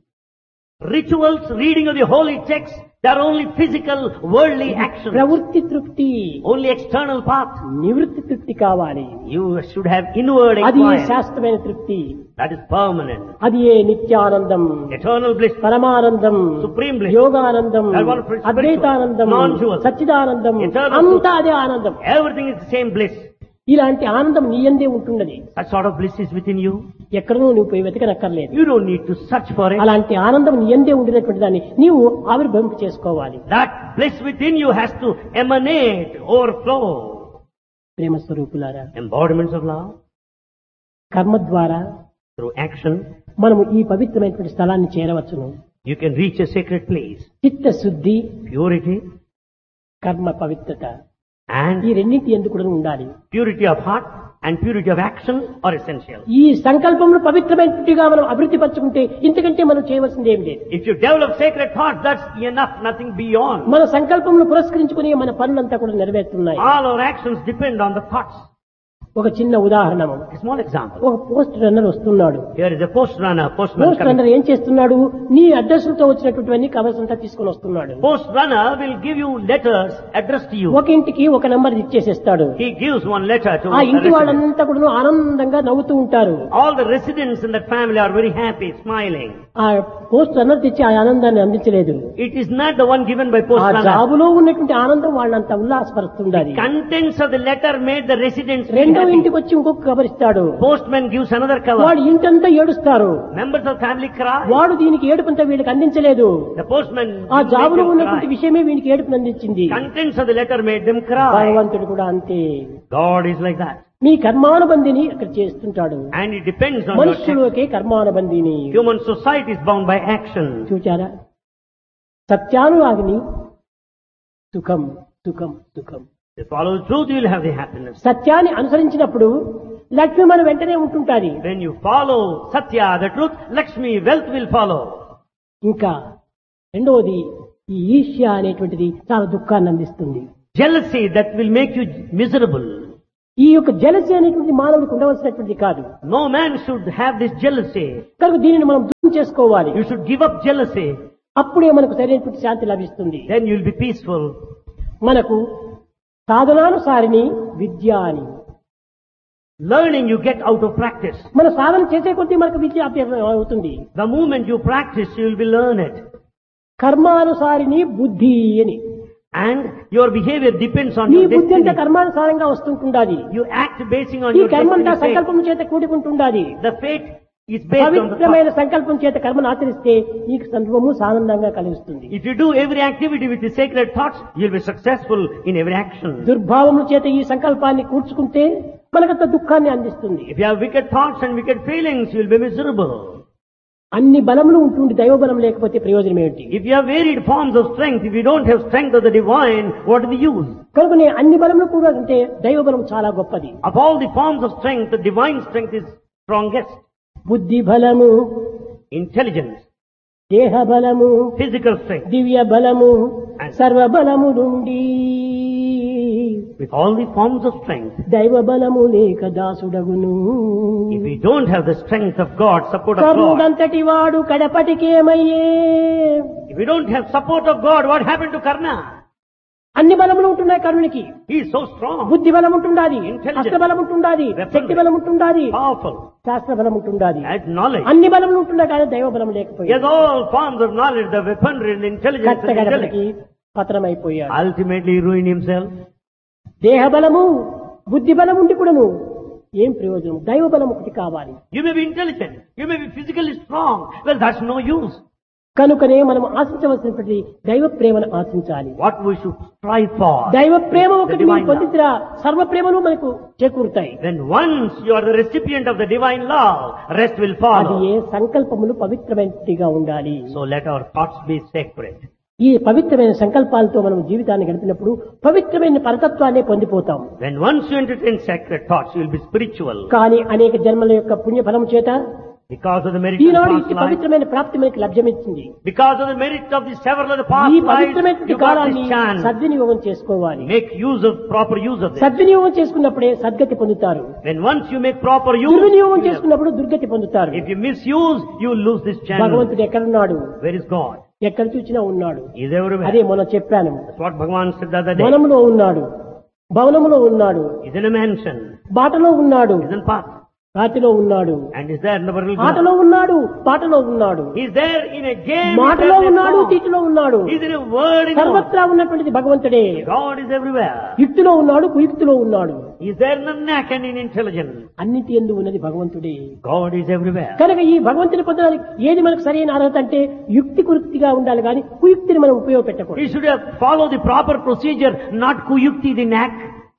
Speaker 2: rituals, reading of the holy texts, they are only physical, worldly actions.
Speaker 1: ప్రవృత్తి తృప్తి,
Speaker 2: Only external path.
Speaker 1: నివృత్తి తృప్తి కావాలి.
Speaker 2: You should have inward
Speaker 1: అది ఏ
Speaker 2: inquiry.
Speaker 1: శాశ్వతమైన తృప్తి,
Speaker 2: That is permanent.
Speaker 1: అది ఏ నిత్యానందం,
Speaker 2: Eternal bliss.
Speaker 1: పరమానందం,
Speaker 2: Supreme bliss.
Speaker 1: Yoganandam,
Speaker 2: That one spiritual,
Speaker 1: అద్వైతానందం,
Speaker 2: non-dual,
Speaker 1: సచ్చిదానందం,
Speaker 2: eternal
Speaker 1: అంతా అదే ఆనందం.
Speaker 2: Everything is the same bliss.
Speaker 1: ఇలాంటి ఆనందం నీ యందే ఉంటున్నది.
Speaker 2: That sort of bliss is within you.
Speaker 1: ఎక్కడనూ నువ్వు పోయి వెతకనక్కర్లేదు.
Speaker 2: You don't need to search for it.
Speaker 1: అలాంటి ఆనందం నీ యందే ఉండినటువంటి దాన్ని నీవు ఆవిర్భవింప చేసుకోవాలి.
Speaker 2: That bliss within you has to emanate, overflow.
Speaker 1: ప్రేమ స్వరూపులారా,
Speaker 2: Embodiments of love
Speaker 1: కర్మ ద్వారా
Speaker 2: through action.
Speaker 1: మనము ఈ పవిత్రమైనటువంటి స్థలాన్ని చేరవచ్చును.
Speaker 2: You can reach a sacred place.
Speaker 1: చిత్త శుద్ధి,
Speaker 2: Purity
Speaker 1: కర్మ పవిత్రత,
Speaker 2: and
Speaker 1: ఈ రెండింటి ఎందుకు కూడా ఉండాలి.
Speaker 2: purity of heart and purity of action are essential.
Speaker 1: ఈ సంకల్పంలో పవిత్రమైనట్టుగా మనం అభివృద్ధి పరచుకుంటే ఇంతకంటే మనం చేయవలసింది ఏం లేదు.
Speaker 2: If you develop sacred thoughts, that's enough, nothing beyond.
Speaker 1: మన సంకల్పంలో పురస్కరించుకుని మన పనులంతా కూడా నెరవేరుతున్నాయి.
Speaker 2: All our actions depend on the thoughts.
Speaker 1: ఒక చిన్న ఉదాహరణ,
Speaker 2: A small example.
Speaker 1: ఒక పోస్ట్ రన్నర్ వస్తున్నాడు.
Speaker 2: Here is a post runner, postman
Speaker 1: post
Speaker 2: coming.
Speaker 1: Runner ఏం చేస్తున్నాడు? నీ అడ్రస్లతో వచ్చినటువంటివన్నీ కవర్స్ అంతా తీసుకొని వస్తున్నాడు.
Speaker 2: Post runner will give you letters addressed to you.
Speaker 1: ఒక ఇంటికి ఒక number ఇచ్చేసేస్తాడు.
Speaker 2: He gives one letter to
Speaker 1: ఆ
Speaker 2: the
Speaker 1: ఇంటి
Speaker 2: resident.
Speaker 1: వాళ్ళంతా కూడా ఆనందంగా నవ్వుతూ ఉంటారు.
Speaker 2: All the residents in that family are very happy, smiling.
Speaker 1: ఆ పోస్ట్ రన్నర్ తెచ్చి ఆ ఆనందాన్ని అందించలేదు.
Speaker 2: It is not the one given by
Speaker 1: ఆ
Speaker 2: post runner.
Speaker 1: జాబులో ఉన్నటువంటి ఆనందం వాళ్ళంతా ఉల్లాసపరుస్తుంది.
Speaker 2: Contents of the letter made the residents feel
Speaker 1: రెండో
Speaker 2: happy.
Speaker 1: ఇంటికి వచ్చి ఇంకొక కవర్ ఇస్తాడు.
Speaker 2: Postman gives another cover.
Speaker 1: వాడు ఇంటంతా ఏడుస్తారు.
Speaker 2: Members of family cry.
Speaker 1: వాడు దీనికి ఏడుపంతా వీళ్ళకి అందించలేదు.
Speaker 2: The postman
Speaker 1: ఆ
Speaker 2: made
Speaker 1: జాబులో
Speaker 2: them
Speaker 1: ఉన్నటువంటి
Speaker 2: cry.
Speaker 1: విషయమే వీనికి ఏడుపుని అందించింది.
Speaker 2: Contents of the letter made them cry.
Speaker 1: భగవంతుడు కూడా అంతే.
Speaker 2: God is like that.
Speaker 1: మీ కర్మానుబంధిని అక్కడ చేస్తుంటాడు.
Speaker 2: And it depends on your action.
Speaker 1: మనుష్యులకే కర్మానుబంధిని.
Speaker 2: Human society is bound by action.
Speaker 1: చూచారా? సత్యానురాగిని సుఖం సుఖం సుఖం.
Speaker 2: If you follow the truth, you will have the happiness.
Speaker 1: సత్యాన్ని అనుసరించినప్పుడు లక్ష్మి మన వెంటనే ఉంటుంటాది.
Speaker 2: When you follow Satya, the truth, Lakshmi, wealth will follow.
Speaker 1: ఇంకా రెండవది ఈ ఈర్ష్య అనేటువంటిది చాలా దుఃఖాన్ని అందిస్తుంది.
Speaker 2: Jealousy, that will make you miserable.
Speaker 1: ఈ యొక్క జలసి అనేటువంటి మానవుడికి ఉండవలసినటువంటి కాదు.
Speaker 2: No man should have this jealousy.
Speaker 1: కనుక దీనిని మనం దూరం చేసుకోవాలి.
Speaker 2: You should give up jealousy.
Speaker 1: అప్పుడే మనకు సరైనటువంటి శాంతి లభిస్తుంది.
Speaker 2: Then you will be peaceful.
Speaker 1: మనకు సాధనానుసారిని విద్య అని.
Speaker 2: Learning you get out of practice.
Speaker 1: మన సాధన చేసే కొద్దీ మనకు విద్య అభ్యాసం అవుతుంది.
Speaker 2: The moment you practice, you will be learned.
Speaker 1: కర్మానుసారిని బుద్ధి అని.
Speaker 2: And your behavior depends on
Speaker 1: నీ
Speaker 2: your
Speaker 1: బుద్ధి అంతా
Speaker 2: destiny.
Speaker 1: కర్మానుసారంగా వస్తుంటుండాలి.
Speaker 2: You act basing on
Speaker 1: ఈ
Speaker 2: your
Speaker 1: కర్మంతా
Speaker 2: destiny fate.
Speaker 1: సంకల్పం చేత కూడుకుంటుండాలి.
Speaker 2: The fate is based on the
Speaker 1: పవిత్రమైన
Speaker 2: thought.
Speaker 1: సంకల్పం చేత కర్మను ఆచరిస్తే నీకు సర్వము ఆనందంగా కలుగుతుంది.
Speaker 2: If you do every activity with the sacred thoughts, you will be successful in every action.
Speaker 1: దుర్భావముల చేత ఈ సంకల్పాన్ని కూర్చుకుంటే మనకంత దుఃఖాన్ని అందిస్తుంది.
Speaker 2: If you have wicked thoughts and wicked feelings, you will be miserable.
Speaker 1: అన్ని బలములు ఉంటుండి దైవ బలం లేకపోతే ప్రయోజనం ఏమిటి?
Speaker 2: If you have varied forms of strength, if you don't have strength of the divine, what is the use?
Speaker 1: కనుక నేను అన్ని బలములు కూడా అంటే దైవ బలం చాలా గొప్పది.
Speaker 2: Of all the forms of strength, the divine strength is strongest.
Speaker 1: బుద్ధి బలము,
Speaker 2: Intelligence,
Speaker 1: దేహ బలము,
Speaker 2: physical strength,
Speaker 1: దివ్య బలము, సర్వ బలము నుండి
Speaker 2: with all the forms of strength.
Speaker 1: దైవ బలము లేక దాసుడగును.
Speaker 2: If we don't have the strength of God, support of God,
Speaker 1: కర్ణుడంతటి వాడు కడపటికేమయ్యే.
Speaker 2: if we don't have support of God, what happened to Karna?
Speaker 1: అన్ని బలములు ఉంటున్నాయి కర్ణునికి.
Speaker 2: He is so strong,
Speaker 1: బుద్ధి బలం ఉంటుండాది,
Speaker 2: Intelligent.
Speaker 1: అస్త్ర బలం ఉంటుండాది,
Speaker 2: Weaponry.
Speaker 1: శక్తి బలం ఉంటుండాది,
Speaker 2: powerful,
Speaker 1: శాస్త్ర బలం ఉంటుండాది.
Speaker 2: has knowledge.
Speaker 1: అన్ని బలములు ఉంటున్నా కానీ దైవ బలం
Speaker 2: He
Speaker 1: లేకపోయింది.
Speaker 2: has all forms of knowledge, the weaponry, the intelligence, and the
Speaker 1: కట్టగడపటికి
Speaker 2: intellect.
Speaker 1: పతనమైపోయాడు.
Speaker 2: Ultimately ruined himself.
Speaker 1: దేహ బలము, బుద్ధి బలం ఉండి కూడాను ఏం ప్రయోజనం? దైవ బలం ఒకటి కావాలి.
Speaker 2: You may be intelligent, you may be physically strong. Well, that's no use.
Speaker 1: కనుకనే మనం ఆశించవలసినటువంటి దైవ ప్రేమను ఆశించాలి.
Speaker 2: What we should strive for.
Speaker 1: దైవ ప్రేమ
Speaker 2: The
Speaker 1: ఒకటి
Speaker 2: divine
Speaker 1: మీరు పొందితేరా సర్వ ప్రేమలు మనకు చేకూరుతాయి.
Speaker 2: Then once you are the recipient of the divine love, rest will
Speaker 1: అది
Speaker 2: follow.
Speaker 1: ఏ సంకల్పములు పవిత్రమైనదిగా ఉండాలి.
Speaker 2: So let our thoughts be sacred.
Speaker 1: ఈ పవిత్రమైన సంకల్పాలతో మనం జీవితాన్ని గడిపినప్పుడు పవిత్రమైన పరతత్వాన్ని పొందిపోతాం.
Speaker 2: When once you entertain sacred thoughts, you will be spiritual.
Speaker 1: కానీ అనేక జన్మల యొక్క పుణ్యఫలం చేత
Speaker 2: Because of the merit of
Speaker 1: Eenadu
Speaker 2: past
Speaker 1: ఇట్టి
Speaker 2: life,
Speaker 1: పవిత్రమైన ప్రాప్తి మనకి లభ్యమిచ్చింది.
Speaker 2: because of the merit of the several of the past
Speaker 1: ఈ
Speaker 2: lives,
Speaker 1: పవిత్రమైనటువంటి
Speaker 2: you got
Speaker 1: కాలాన్ని
Speaker 2: this chance.
Speaker 1: సద్వినియోగం చేసుకోవాలి.
Speaker 2: Make use of, proper use of this.
Speaker 1: సద్వినియోగం చేసుకున్నప్పుడే సద్గతి పొందుతారు.
Speaker 2: When once you make proper use,
Speaker 1: దుర్వినియోగం
Speaker 2: you will-
Speaker 1: చేసుకున్నప్పుడు దుర్గతి పొందుతారు.
Speaker 2: if you misuse, you will lose this channel.
Speaker 1: భగవంతుడు ఎక్కడున్నాడు?
Speaker 2: Where is God?
Speaker 1: ఎక్కడ చూసినా ఉన్నాడు.
Speaker 2: He is everywhere.
Speaker 1: అదే మొన్న చెప్పాను.
Speaker 2: That's what Bhagavan said the other day.
Speaker 1: వనములో ఉన్నాడు, భవనములో ఉన్నాడు,
Speaker 2: He's in a mansion,
Speaker 1: బాటలో ఉన్నాడు,
Speaker 2: he's in path,
Speaker 1: రాతిలో ఉన్నాడు,
Speaker 2: and is there in the world.
Speaker 1: ఆటలో ఉన్నాడు, పాటలో ఉన్నాడు,
Speaker 2: He's there in a game.
Speaker 1: మాటలో
Speaker 2: he's there in a
Speaker 1: ఉన్నాడు,
Speaker 2: song.
Speaker 1: తీటిలో ఉన్నాడు.
Speaker 2: He's in a word. In a
Speaker 1: సర్వత్రా ఉన్నటువంటిది భగవంతుడే.
Speaker 2: God is everywhere.
Speaker 1: యుక్తిలో ఉన్నాడు, కుయుక్తిలో ఉన్నాడు.
Speaker 2: He's there in the knack and in intelligence.
Speaker 1: అన్నిటి యందు ఉన్నది భగవంతుడే.
Speaker 2: God is everywhere.
Speaker 1: కనుక ఈ భగవంతుని పొందడానికి ఏది మనకు సరైన అర్హత అంటే యుక్తి కుయుక్తిగా ఉండాలి కానీ కుయుక్తిని మనం ఉపయోగపెట్టకూడదు.
Speaker 2: He should have followed the proper procedure, not kuyukti, the knack.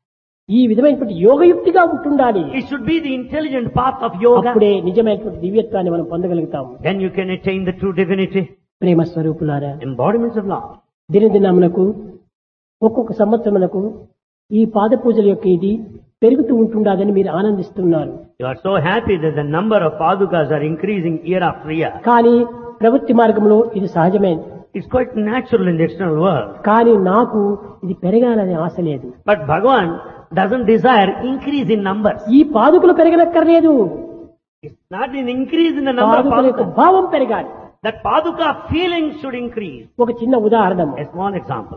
Speaker 1: ఈ విధమైనటువంటి యోగయుక్తిగా ఉంటుండాలి.
Speaker 2: It should be the intelligent path of yoga.
Speaker 1: అప్పుడే నిజమైనటువంటి దివ్యత్వాన్ని మనం పొందగలుగుతాం.
Speaker 2: Then you can attain the true divinity.
Speaker 1: ప్రేమ స్వరూపులారా,
Speaker 2: Embodiments of love.
Speaker 1: దినదినమునకు ఒక్కొక్క సంవత్సరమునకు ఈ పాద పూజల యొక్క ఇది పెరుగుతూ ఉంటుండదని మీరు ఆనందిస్తున్నారు.
Speaker 2: You are so happy that the number of padukas are increasing year after year.
Speaker 1: కానీ ప్రవృత్తి మార్గంలో ఇది సహజమే.
Speaker 2: It's quite natural in the external world.
Speaker 1: కానీ నాకు ఇది పెరగాలనే ఆశ లేదు.
Speaker 2: But Bhagavan doesn't desire increase in numbers.
Speaker 1: ఈ పాదుకులు పెరగనక్కర్లేదు.
Speaker 2: It's not an increase in the number of
Speaker 1: పాదుకుల యొక్క
Speaker 2: padukas.
Speaker 1: భావం పెరగాలి.
Speaker 2: That paduka feeling should increase.
Speaker 1: ఒక చిన్న ఉదాహరణ,
Speaker 2: A small example.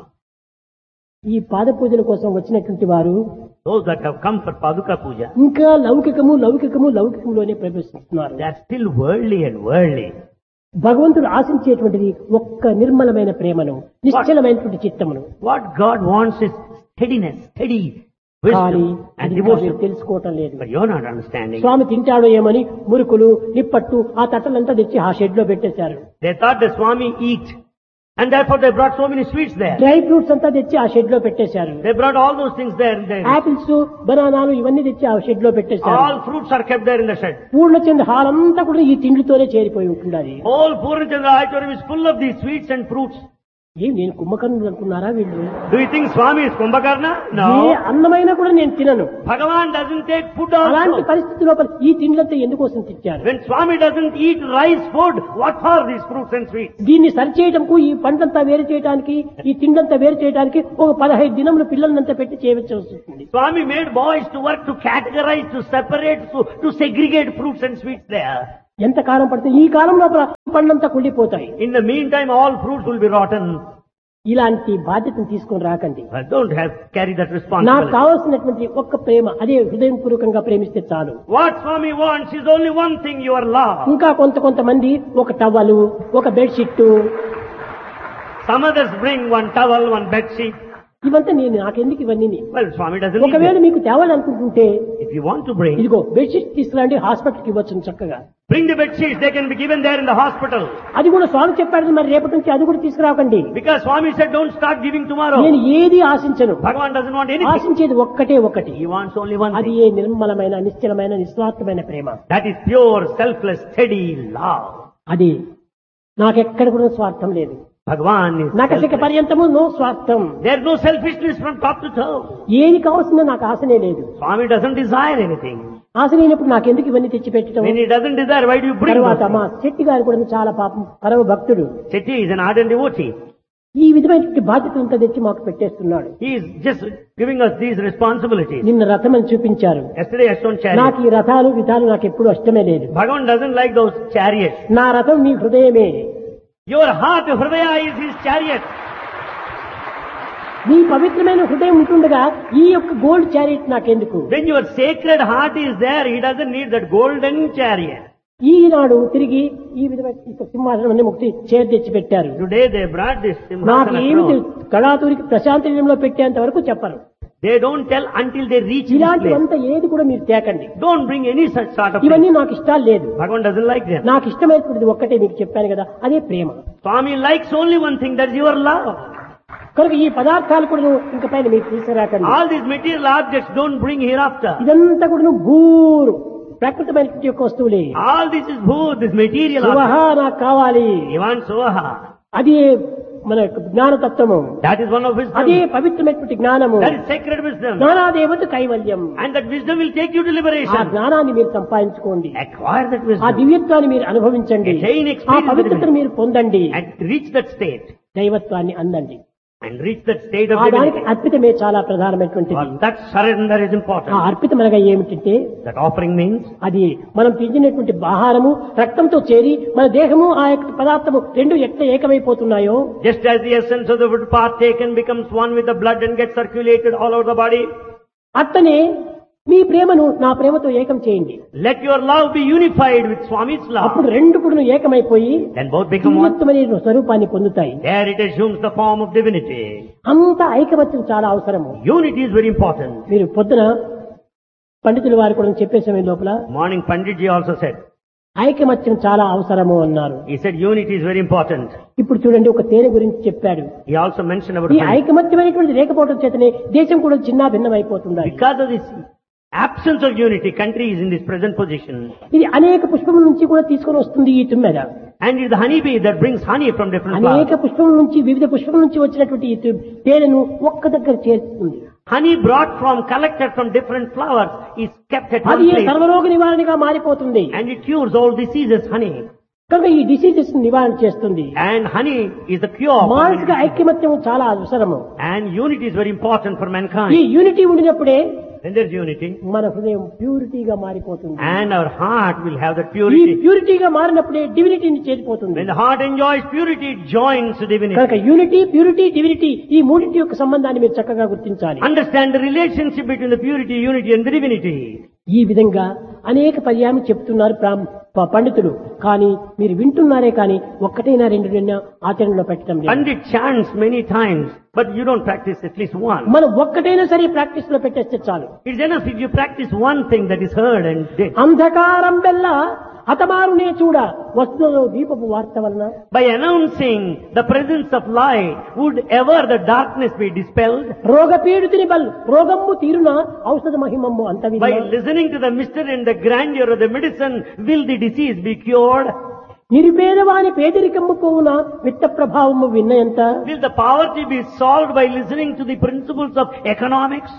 Speaker 1: ఈ పాద పూజల కోసం వచ్చినటువంటి వారు
Speaker 2: Those that have come for paduka puja,
Speaker 1: ఇంకా లౌకికము లౌకికము లౌకికంలోనే ప్రవేశిస్తున్నారు.
Speaker 2: they are still worldly and worldly.
Speaker 1: భగవంతుడు ఆశించేటువంటిది ఒక్క నిర్మలమైన ప్రేమను, నిశ్చలమైనటువంటి చిత్తమును.
Speaker 2: What God wants is steadiness, steady,
Speaker 1: కానీ
Speaker 2: wisdom, and
Speaker 1: అది ఇంకా మీరు
Speaker 2: devotion.
Speaker 1: తెలుసుకోవటం లేదు.
Speaker 2: But you're not understanding.
Speaker 1: స్వామి తింటాడో ఏమని మురుకులు నిప్పట్టు ఆ తట్టలంతా తెచ్చి ఆ షెడ్ లో పెట్టేశారు.
Speaker 2: They thought the Swami eat, and therefore they brought so many sweets there.
Speaker 1: Dry fruits అంతా తెచ్చి ఆ షెడ్ లో పెట్టేశారు.
Speaker 2: They brought all those things there. there.
Speaker 1: Apples బనానాలు ఇవన్నీ తెచ్చి ఆ షెడ్ లో పెట్టేశారు.
Speaker 2: All fruits are kept there in the shed.
Speaker 1: Purnachandra hall అంతా కూడా ఈ తిండితోనే చేరిపోయి ఉంటుంది.
Speaker 2: All Purnachandra auditorium is full of these sweets and fruits.
Speaker 1: ఏం నేను కుంభకర్ణులు అనుకున్నారా వీళ్ళు?
Speaker 2: Do you think Swami is Kumbhakarna?
Speaker 1: A
Speaker 2: No.
Speaker 1: అన్నమైనా కూడా నేను తినను.
Speaker 2: Bhagavan doesn't take food
Speaker 1: అలాంటి
Speaker 2: also.
Speaker 1: పరిస్థితి లోపల ఈ తిండ్లంతా ఎందుకోసం తెచ్చారు?
Speaker 2: When Swami doesn't eat rice food, what for these fruits and sweets?
Speaker 1: దీన్ని సరిచేయటంకు ఈ పంటంతా వేరు చేయడానికి ఈ తిండంతా వేరు చేయడానికి ఒక పదహైదు దినములు పిల్లలంతా పెట్టి చేయవలసి వస్తుంది.
Speaker 2: Swami made boys to work to categorize, to separate, to, to segregate fruits and sweets there.
Speaker 1: ఎంత కాలం పడుతుంది? ఈ కాలం లోపల పండ్లంతా కుళ్ళిపోతాయి.
Speaker 2: In the meantime, all fruits will be rotten.
Speaker 1: ఇలాంటి బాధ్యతను తీసుకొని రాకండి.
Speaker 2: But don't have carry that
Speaker 1: నాకు
Speaker 2: responsibility.
Speaker 1: కావాల్సినటువంటి ఒక్క ప్రేమ, అదే హృదయం పూర్వకంగా ప్రేమిస్తే చాలు.
Speaker 2: What Swami wants is only one thing: your love.
Speaker 1: ఇంకా కొంత కొంతమంది ఒక టవలు, ఒక bedsheet,
Speaker 2: Some others bring one towel, one bed sheet.
Speaker 1: ఇవంతా నేను నాకెందుకు ఇవన్నీ?
Speaker 2: Well, Swami doesn't need
Speaker 1: ఒకవేళ
Speaker 2: them.
Speaker 1: మీకు తేవాలనుకుంటుంటే
Speaker 2: If you want to bring,
Speaker 1: ఇదిగో బెడ్షీట్ తీసుకురండి, హాస్పిటల్కి ఇవ్వచ్చు చక్కగా.
Speaker 2: bring the bed sheets. They can be given there in the hospital.
Speaker 1: అది కూడా స్వామి చెప్పాడు, మరి రేపటి నుంచి అది కూడా తీసుకురాకండి.
Speaker 2: Because Swami said, don't start giving tomorrow.
Speaker 1: నేను ఏది ఆశించను.
Speaker 2: Bhagavan doesn't want anything.
Speaker 1: ఆశించేది ఒక్కటే ఒకటి.
Speaker 2: He wants only one
Speaker 1: అది
Speaker 2: thing.
Speaker 1: ఏ నిర్మలమైన నిశ్చలమైన నిస్వార్థమైన ప్రేమ.
Speaker 2: That is pure, selfless, steady love.
Speaker 1: అది నాకెక్కడ కూడా స్వార్థం లేదు.
Speaker 2: Bhagavan is
Speaker 1: నకసిక
Speaker 2: selfless.
Speaker 1: పర్యంతము నో స్వార్థం.
Speaker 2: There's no selfishness from top to toe.
Speaker 1: ఏది కావాల్సిందో నాకు ఆశనే లేదు.
Speaker 2: Swami doesn't desire anything.
Speaker 1: ఆశ లేనప్పుడు నాకెందుకు ఇవన్నీ తెచ్చి పెట్టడం?
Speaker 2: When he doesn't desire, why do you bring
Speaker 1: తర్వాత
Speaker 2: those
Speaker 1: మా
Speaker 2: things?
Speaker 1: శెట్టి గారు కూడా చాలా పాపం పరమ భక్తుడు.
Speaker 2: Chetty is an ardent devotee.
Speaker 1: ఈ విధమైనటువంటి బాధ్యతలంతా తెచ్చి మాకు పెట్టేస్తున్నాడు.
Speaker 2: He is just giving us these responsibilities.
Speaker 1: నిన్న రథం అని చూపించారు.
Speaker 2: Yesterday I shown
Speaker 1: నాకు
Speaker 2: chariot.
Speaker 1: ఈ రథాలు విధాలు నాకు ఎప్పుడు ఇష్టమే లేదు.
Speaker 2: Bhagavan doesn't like those chariots.
Speaker 1: నా రథం మీ హృదయమే.
Speaker 2: Your heart, Hridaya, is his chariot.
Speaker 1: నీ పవిత్రమైన హృదయం ఉంటుండగా ఈ యొక్క గోల్డ్ చారియట్ నాకెందుకు?
Speaker 2: When your sacred heart is there, he doesn't need that golden chariot.
Speaker 1: ఈనాడు తిరిగి ఈ విధమైన ఈ సింహాసనం అనే ముక్తి చేరు తెచ్చి పెట్టారు.
Speaker 2: Today they brought this
Speaker 1: నాకు
Speaker 2: Simhasana
Speaker 1: ఏమిటి
Speaker 2: throne.
Speaker 1: కళాతూరికి ప్రశాంతంలో పెట్టేంత వరకు చెప్పరు.
Speaker 2: They don't tell until they reach this place.
Speaker 1: ఇలాంటివంతా ఏది కూడా మీరు తేకండి.
Speaker 2: Don't bring any such sort of
Speaker 1: ఇవన్నీ
Speaker 2: things.
Speaker 1: నాకు ఇష్టాలు లేదు.
Speaker 2: Bhagavan doesn't like them.
Speaker 1: నాకు ఇష్టమైనటువంటిది ఒక్కటే మీకు చెప్పాను కదా, అదే ప్రేమ.
Speaker 2: Swami likes only one thing, that's your love.
Speaker 1: కనుక ఈ పదార్థాలు కూడా ఇంకా పైన మీకు తీసుకురాకండి.
Speaker 2: All these material objects don't bring hereafter.
Speaker 1: ఇదంతా కూడా భూరు ప్రకృతమైనటువంటి యొక్క వస్తువులే.
Speaker 2: All this is bhoot, this material
Speaker 1: సువహ
Speaker 2: object.
Speaker 1: నాకు కావాలి.
Speaker 2: He wants Soha.
Speaker 1: అది మన యొక్క జ్ఞానతత్వము.
Speaker 2: That is one of
Speaker 1: అదే
Speaker 2: wisdom.
Speaker 1: పవిత్రమైనటువంటి జ్ఞానము.
Speaker 2: That is sacred wisdom.
Speaker 1: జ్ఞానాదేవత కైవల్యం.
Speaker 2: And that wisdom will take you to
Speaker 1: ఆ
Speaker 2: liberation.
Speaker 1: జ్ఞానాన్ని మీరు సంపాదించుకోండి.
Speaker 2: Acquire that
Speaker 1: ఆ
Speaker 2: wisdom.
Speaker 1: దివ్యత్వాన్ని మీరు అనుభవించండి.
Speaker 2: Attain
Speaker 1: ఆ
Speaker 2: experience
Speaker 1: పవిత్రతను మీరు పొందండి.
Speaker 2: And reach that state.
Speaker 1: దైవత్వాన్ని అందండి.
Speaker 2: And reach that state of
Speaker 1: ఆ దానికి
Speaker 2: divinity.
Speaker 1: అర్పితమే చాలా ప్రధానమైనటువంటిది.
Speaker 2: For that surrender is
Speaker 1: ఆ
Speaker 2: important.
Speaker 1: అర్పితం అనగా ఏమిటంటే
Speaker 2: That offering means
Speaker 1: అది మనం తిండినటువంటి ఆహారము రక్తంతో చేరి మన దేహము ఆ యొక్క పదార్థము రెండు ఎట్లా ఏకమైపోతున్నాయో
Speaker 2: just as the essence of the food partaken becomes one with the blood and gets circulated all over the body,
Speaker 1: అట్లనే మీ ప్రేమను నా ప్రేమతో ఏకం చేయండి.
Speaker 2: let your love be unified with Swami's
Speaker 1: అప్పుడు
Speaker 2: love.
Speaker 1: రెండు కూడా ఏకమైపోయి
Speaker 2: Then both become one.
Speaker 1: దివ్యత్వమైన స్వరూపాన్ని పొందుతాయి.
Speaker 2: There it assumes the form of divinity.
Speaker 1: అంత ఐకమత్యం చాలా అవసరము.
Speaker 2: Unity is very important.
Speaker 1: మీరు పొద్దున పండితుల వారు కూడా చెప్పే సమయం లోపల
Speaker 2: Morning Panditji also said.
Speaker 1: ఐకమత్యం చాలా అవసరము అన్నారు.
Speaker 2: He said unity is very important.
Speaker 1: ఇప్పుడు చూడండి ఒక తేనె గురించి చెప్పాడు.
Speaker 2: He also mentioned about
Speaker 1: ఈ
Speaker 2: honey.
Speaker 1: ఐకమత్యమైనటువంటి లేకపోవడం చేతనే దేశం కూడా చిన్న భిన్నం అయిపోతుంది.
Speaker 2: Because of this absence of unity, country is in this present position.
Speaker 1: ఇది అనేక పుష్పముల నుంచి కూడా తీసుకొని వస్తుంది ఈ తుమ్మెద.
Speaker 2: And it is the honeybee that brings honey from different
Speaker 1: అనేక
Speaker 2: flowers.
Speaker 1: పుష్పముల నుంచి వివిధ పుష్పముల నుంచి వచ్చినటువంటి ఈ తు- తేనెను ఒక్క దగ్గర చేరుతుంది.
Speaker 2: Honey brought from, collected from different flowers is kept at one
Speaker 1: అది
Speaker 2: place.
Speaker 1: సర్వరోగ నివారణగా మారిపోతుంది.
Speaker 2: And it cures all diseases, honey.
Speaker 1: కనుక ఈ డిసీజెస్ నివారణ చేస్తుంది.
Speaker 2: And honey is the cure for many
Speaker 1: మానసిక
Speaker 2: diseases.
Speaker 1: ఐక్యమత్యం చాలా అవసరము.
Speaker 2: And unity is very important for
Speaker 1: ఈ
Speaker 2: mankind.
Speaker 1: యూనిటీ ఉండినప్పుడే
Speaker 2: When there is unity,
Speaker 1: మన హృదయం ప్యూరిటీగా మారిపోతుంది.
Speaker 2: and our heart will have that
Speaker 1: ఈ
Speaker 2: purity.
Speaker 1: ప్యూరిటీగా మారినప్పుడే డివినిటీని చేరిపోతుంది.
Speaker 2: When the heart enjoys purity, it joins divinity.
Speaker 1: కనుక యూనిటీ ప్యూరిటీ డివినిటీ ఈ మూడింటి యొక్క సంబంధాన్ని మీరు చక్కగా గుర్తించాలి.
Speaker 2: Understand the relationship between the purity, unity and the divinity.
Speaker 1: ఈ విధంగా అనేక పర్యాయం చెప్తున్నారు ప్రాం- ప- పండితులు. కానీ మీరు వింటున్నారే కానీ ఒక్కటైనా రెండు రెండు ఆచరణలో పెట్టడం లేదు.
Speaker 2: Pandit chants many times, but you don't practice at least one.
Speaker 1: మనం ఒక్కటైనా సరే ప్రాక్టీస్ లో పెట్టేస్తే చాలు.
Speaker 2: It's enough if you practice one thing that is heard and did.
Speaker 1: అంధకారం వెల్ల అతమారునే చూడ వస్తువులో దీపపు వార్త వలన
Speaker 2: By announcing the presence of light, would ever the darkness be dispelled?
Speaker 1: రోగ పీడితుని బల్ రోగమ్ము తీరున ఔషధ మహిమమ్ము అంత
Speaker 2: By listening to the mystery and the grandeur of the medicine, will the disease be cured?
Speaker 1: నిరుపేదవాని పేదరికమ్ము పోవున విత్త ప్రభావము విన్నయంత
Speaker 2: Will the poverty be solved by listening to the principles of economics?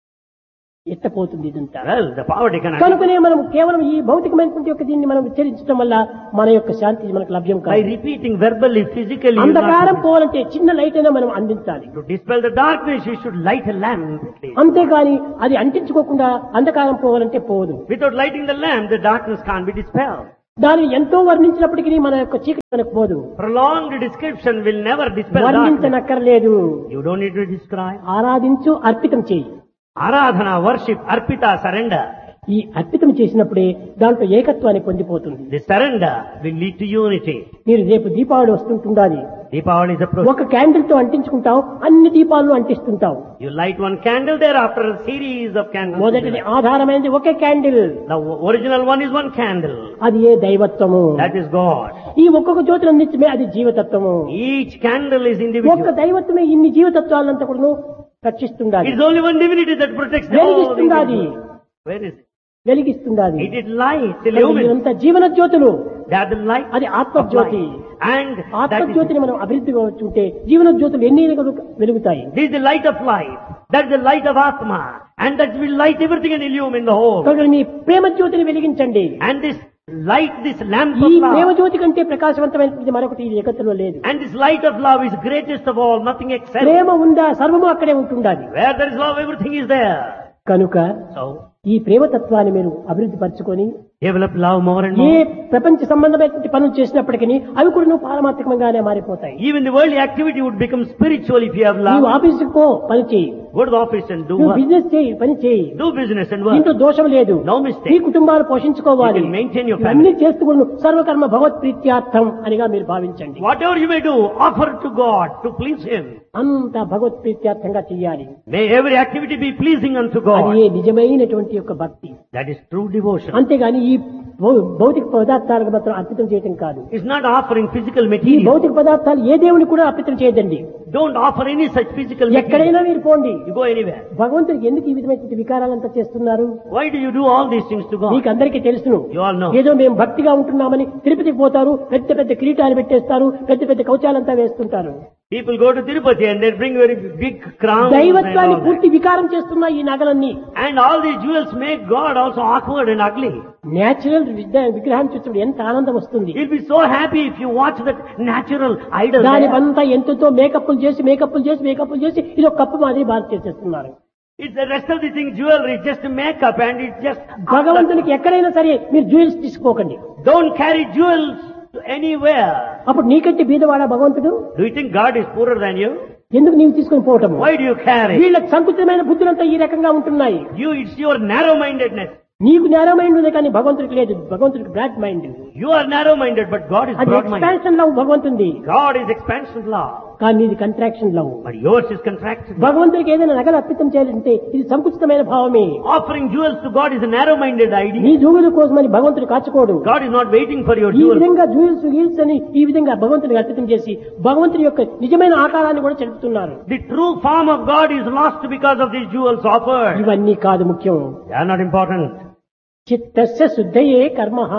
Speaker 1: ఎత్తపోతుంది ఇదంతా.
Speaker 2: Well, the poverty cannot.
Speaker 1: కనుకనే మనం కేవలం ఈ భౌతికమైనటువంటి యొక్క దీన్ని మనం ఉచ్చరించడం వల్ల మన యొక్క శాంతి మనకు లభ్యం
Speaker 2: By
Speaker 1: కాదు.
Speaker 2: repeating verbally, physically, you
Speaker 1: అంధకారం
Speaker 2: not-
Speaker 1: పోవాలంటే చిన్న లైట్ అయినా మనం అందించాలి.
Speaker 2: to dispel the darkness, you should light a lamp. at least.
Speaker 1: అంతేగాని అది అంటించుకోకుండా అంధకారం పోవాలంటే పోదు.
Speaker 2: Without lighting the lamp, the darkness can't be dispelled.
Speaker 1: దాన్ని ఎంతో వర్ణించినప్పటికీ మన యొక్క చీకటి మనకు పోదు.
Speaker 2: Prolonged description will never dispel darkness.
Speaker 1: వర్ణించనక్కర్లేదు.
Speaker 2: You don't need to describe.
Speaker 1: ఆరాధించు అర్పితం చేయి.
Speaker 2: Aradhana, worship, arpita, surrender.
Speaker 1: ఈ అర్పితం చేసినప్పుడే దాంట్లో ఏకత్వాన్ని పొందిపోతుంది.
Speaker 2: The surrender will lead to unity.
Speaker 1: మీరు రేపు దీపావళి వస్తుంటుండాలి.
Speaker 2: Deepavali is approaching.
Speaker 1: ఒక క్యాండిల్ తో అంటించుకుంటావు, అన్ని దీపాలను అంటిస్తుంటావు.
Speaker 2: You light one candle, thereafter a series of candles.
Speaker 1: మొదటిది ఆధారమైనది ఒకే candle.
Speaker 2: The original one is one candle.
Speaker 1: అది ఏ దైవత్వము.
Speaker 2: That is God.
Speaker 1: ఈ ఒక్కొక్క జ్యోతిని అందించమే అది జీవతత్వము.
Speaker 2: Each candle is
Speaker 1: ఒక్క
Speaker 2: individual.
Speaker 1: దైవత్వమే ఇన్ని జీవతత్వాలంతా కూడా రక్షిస్తుండాలి.
Speaker 2: It is only one divinity that protects the whole
Speaker 1: వెలిగిస్తుండాలి.
Speaker 2: individual. Where is it?
Speaker 1: వెలిగిస్తుండాలి.
Speaker 2: It is light, illumines.
Speaker 1: ఇదంతా జీవన జ్యోతులు.
Speaker 2: They are the light
Speaker 1: అది
Speaker 2: of
Speaker 1: ఆత్మజ్యోతి.
Speaker 2: light. And that is,
Speaker 1: ఆత్మజ్యోతిని మనం అభివృద్ధిగా వచ్చుంటే జీవన జ్యోతులు ఎన్ని వెలుగుతాయి.
Speaker 2: this is the light of life. That is the light of Atma. And that will light everything and illumine the whole.
Speaker 1: కనుక మీ ప్రేమ జ్యోతిని వెలిగించండి.
Speaker 2: And this light, this lamp
Speaker 1: ఈ
Speaker 2: of
Speaker 1: ప్రేమ
Speaker 2: love.
Speaker 1: జ్యోతి కంటే ప్రకాశవంతమైనది మరొకటి ఈ జగత్తులో లేదు.
Speaker 2: And this light of love is greatest of all, nothing excels.
Speaker 1: ప్రేమ ఉందా సర్వము అక్కడే ఉంటుండాలి.
Speaker 2: Where there is love, everything is there.
Speaker 1: కనుక
Speaker 2: So,
Speaker 1: ఈ ప్రేమతత్వాన్ని మీరు అభివృద్ధి పరచుకొని
Speaker 2: develop love more and
Speaker 1: A
Speaker 2: more.
Speaker 1: ప్రపంచ సంబంధమైనటువంటి పనులు చేసినప్పటికీ అవి కూడా నువ్వు పారమాత్మకంగానే మారిపోతాయి.
Speaker 2: Even the worldly activity would become spiritual if you have
Speaker 1: నువ్వు
Speaker 2: love.
Speaker 1: ఆఫీసుకు పో పని చేయి,
Speaker 2: Go to the office and do
Speaker 1: నువ్వు
Speaker 2: work.
Speaker 1: బిజినెస్ చేయి పని చేయి,
Speaker 2: Do business and work.
Speaker 1: దీంట్లో దోషం లేదు.
Speaker 2: No
Speaker 1: నీ
Speaker 2: mistake.
Speaker 1: కుటుంబాలు పోషించుకోవాలి.
Speaker 2: You can maintain your
Speaker 1: అన్ని
Speaker 2: family.
Speaker 1: చేస్తూ కూడా నువ్వు సర్వకర్మ భగవత్ ప్రీత్యార్థం అనిగా మీరు భావించండి.
Speaker 2: Whatever you may do, offer to God to please Him.
Speaker 1: అంత భగవత్ ప్రీత్యార్థంగా చెయ్యాలి.
Speaker 2: May every activity be pleasing unto
Speaker 1: అది
Speaker 2: God.
Speaker 1: ఏ నిజమైనటువంటి యొక్క భక్తి.
Speaker 2: That is true devotion.
Speaker 1: అంతేగాని ఈ భౌ- భౌతిక పదార్థాలకు మాత్రం అర్పితం చేయటం కాదు.
Speaker 2: It's not offering physical
Speaker 1: ఈ
Speaker 2: material.
Speaker 1: భౌతిక పదార్థాలు ఏ దేవుని కూడా అర్పితం చేయదండి.
Speaker 2: Don't offer any such physical material.
Speaker 1: ఎక్కడైనా మీరు పోండి.
Speaker 2: You go anywhere.
Speaker 1: భగవంతుడికి ఎందుకు ఈ విధమైన వికారాలంతా చేస్తున్నారు?
Speaker 2: Why do you do all these things to God?
Speaker 1: మీకు అందరికీ తెలుసును.
Speaker 2: You all know.
Speaker 1: ఏదో మేము భక్తిగా ఉంటున్నామని తిరుపతికి పోతారు, పెద్ద పెద్ద కిరీటాలు పెట్టేస్తారు, పెద్ద పెద్ద కవచాలంతా వేస్తుంటారు.
Speaker 2: People go to Tirupati and they bring very big crowns. and
Speaker 1: దైవత్వాన్ని
Speaker 2: all that.
Speaker 1: పూర్తి వికారం చేస్తున్న ఈ నగలన్నీ
Speaker 2: And all these jewels make God also awkward and ugly.
Speaker 1: Natural విగ్రహాన్ని చూసినప్పుడు ఎంత ఆనందం వస్తుంది.
Speaker 2: You'll be so happy if you watch that natural idol.
Speaker 1: దాని
Speaker 2: there.
Speaker 1: అంతా ఎంతతో మేకప్లు చేసి మేకప్లు చేసి మేకప్లు చేసి ఇది ఒక kప్పు మాదిరి బాధ చేసేస్తున్నారు.
Speaker 2: It's the rest of the thing jewelry, just makeup, and it's just.
Speaker 1: భగవంతునికి ఎక్కడైనా సరే మీరు జ్యువెల్స్ తీసుకోకండి.
Speaker 2: Don't carry jewels to anywhere.
Speaker 1: అప్పుడు నీకంటే బీదవాడా భగవంతుడు?
Speaker 2: Do you think God is poorer than you?
Speaker 1: ఎందుకు నీవు తీసుకుని పోవటం?
Speaker 2: Why do you carry?
Speaker 1: వీళ్ళకి సంకుచితమైన బుద్ధులంతా ఈ రకంగా ఉంటున్నాయి.
Speaker 2: You, it's your narrow-mindedness.
Speaker 1: నీకు నేరో మైండ్ ఉంది కానీ భగవంతుడికి లేదు. భగవంతుడికి broad mind.
Speaker 2: You are narrow-minded, but God is
Speaker 1: అది
Speaker 2: broad-minded.
Speaker 1: Expansion love భగవంతుంది.
Speaker 2: God is expansion love,
Speaker 1: కానీ ఇది contraction love.
Speaker 2: but yours is contraction.
Speaker 1: భగవంతుడికి ఏదైనా నగలు అర్పితం చేయాలంటే ఇది సంకుచితమైన భావమే.
Speaker 2: Offering jewels to God is a narrow-minded
Speaker 1: నీ
Speaker 2: idea.
Speaker 1: జూగుల కోసమని భగవంతుడు కాచుకోడు.
Speaker 2: God is not waiting for your
Speaker 1: ఈ
Speaker 2: jewels.
Speaker 1: విధంగా జూయిల్స్ గీల్స్ అని ఈ విధంగా భగవంతుడికి అర్పితం చేసి భగవంతుడి యొక్క నిజమైన ఆకారాన్ని కూడా చెడుపుతున్నారు.
Speaker 2: The true form of God is lost because of these jewels offered.
Speaker 1: ఇవన్నీ కాదు ముఖ్యం.
Speaker 2: They are not important.
Speaker 1: చిత్తస్య శుద్ధయే కర్మః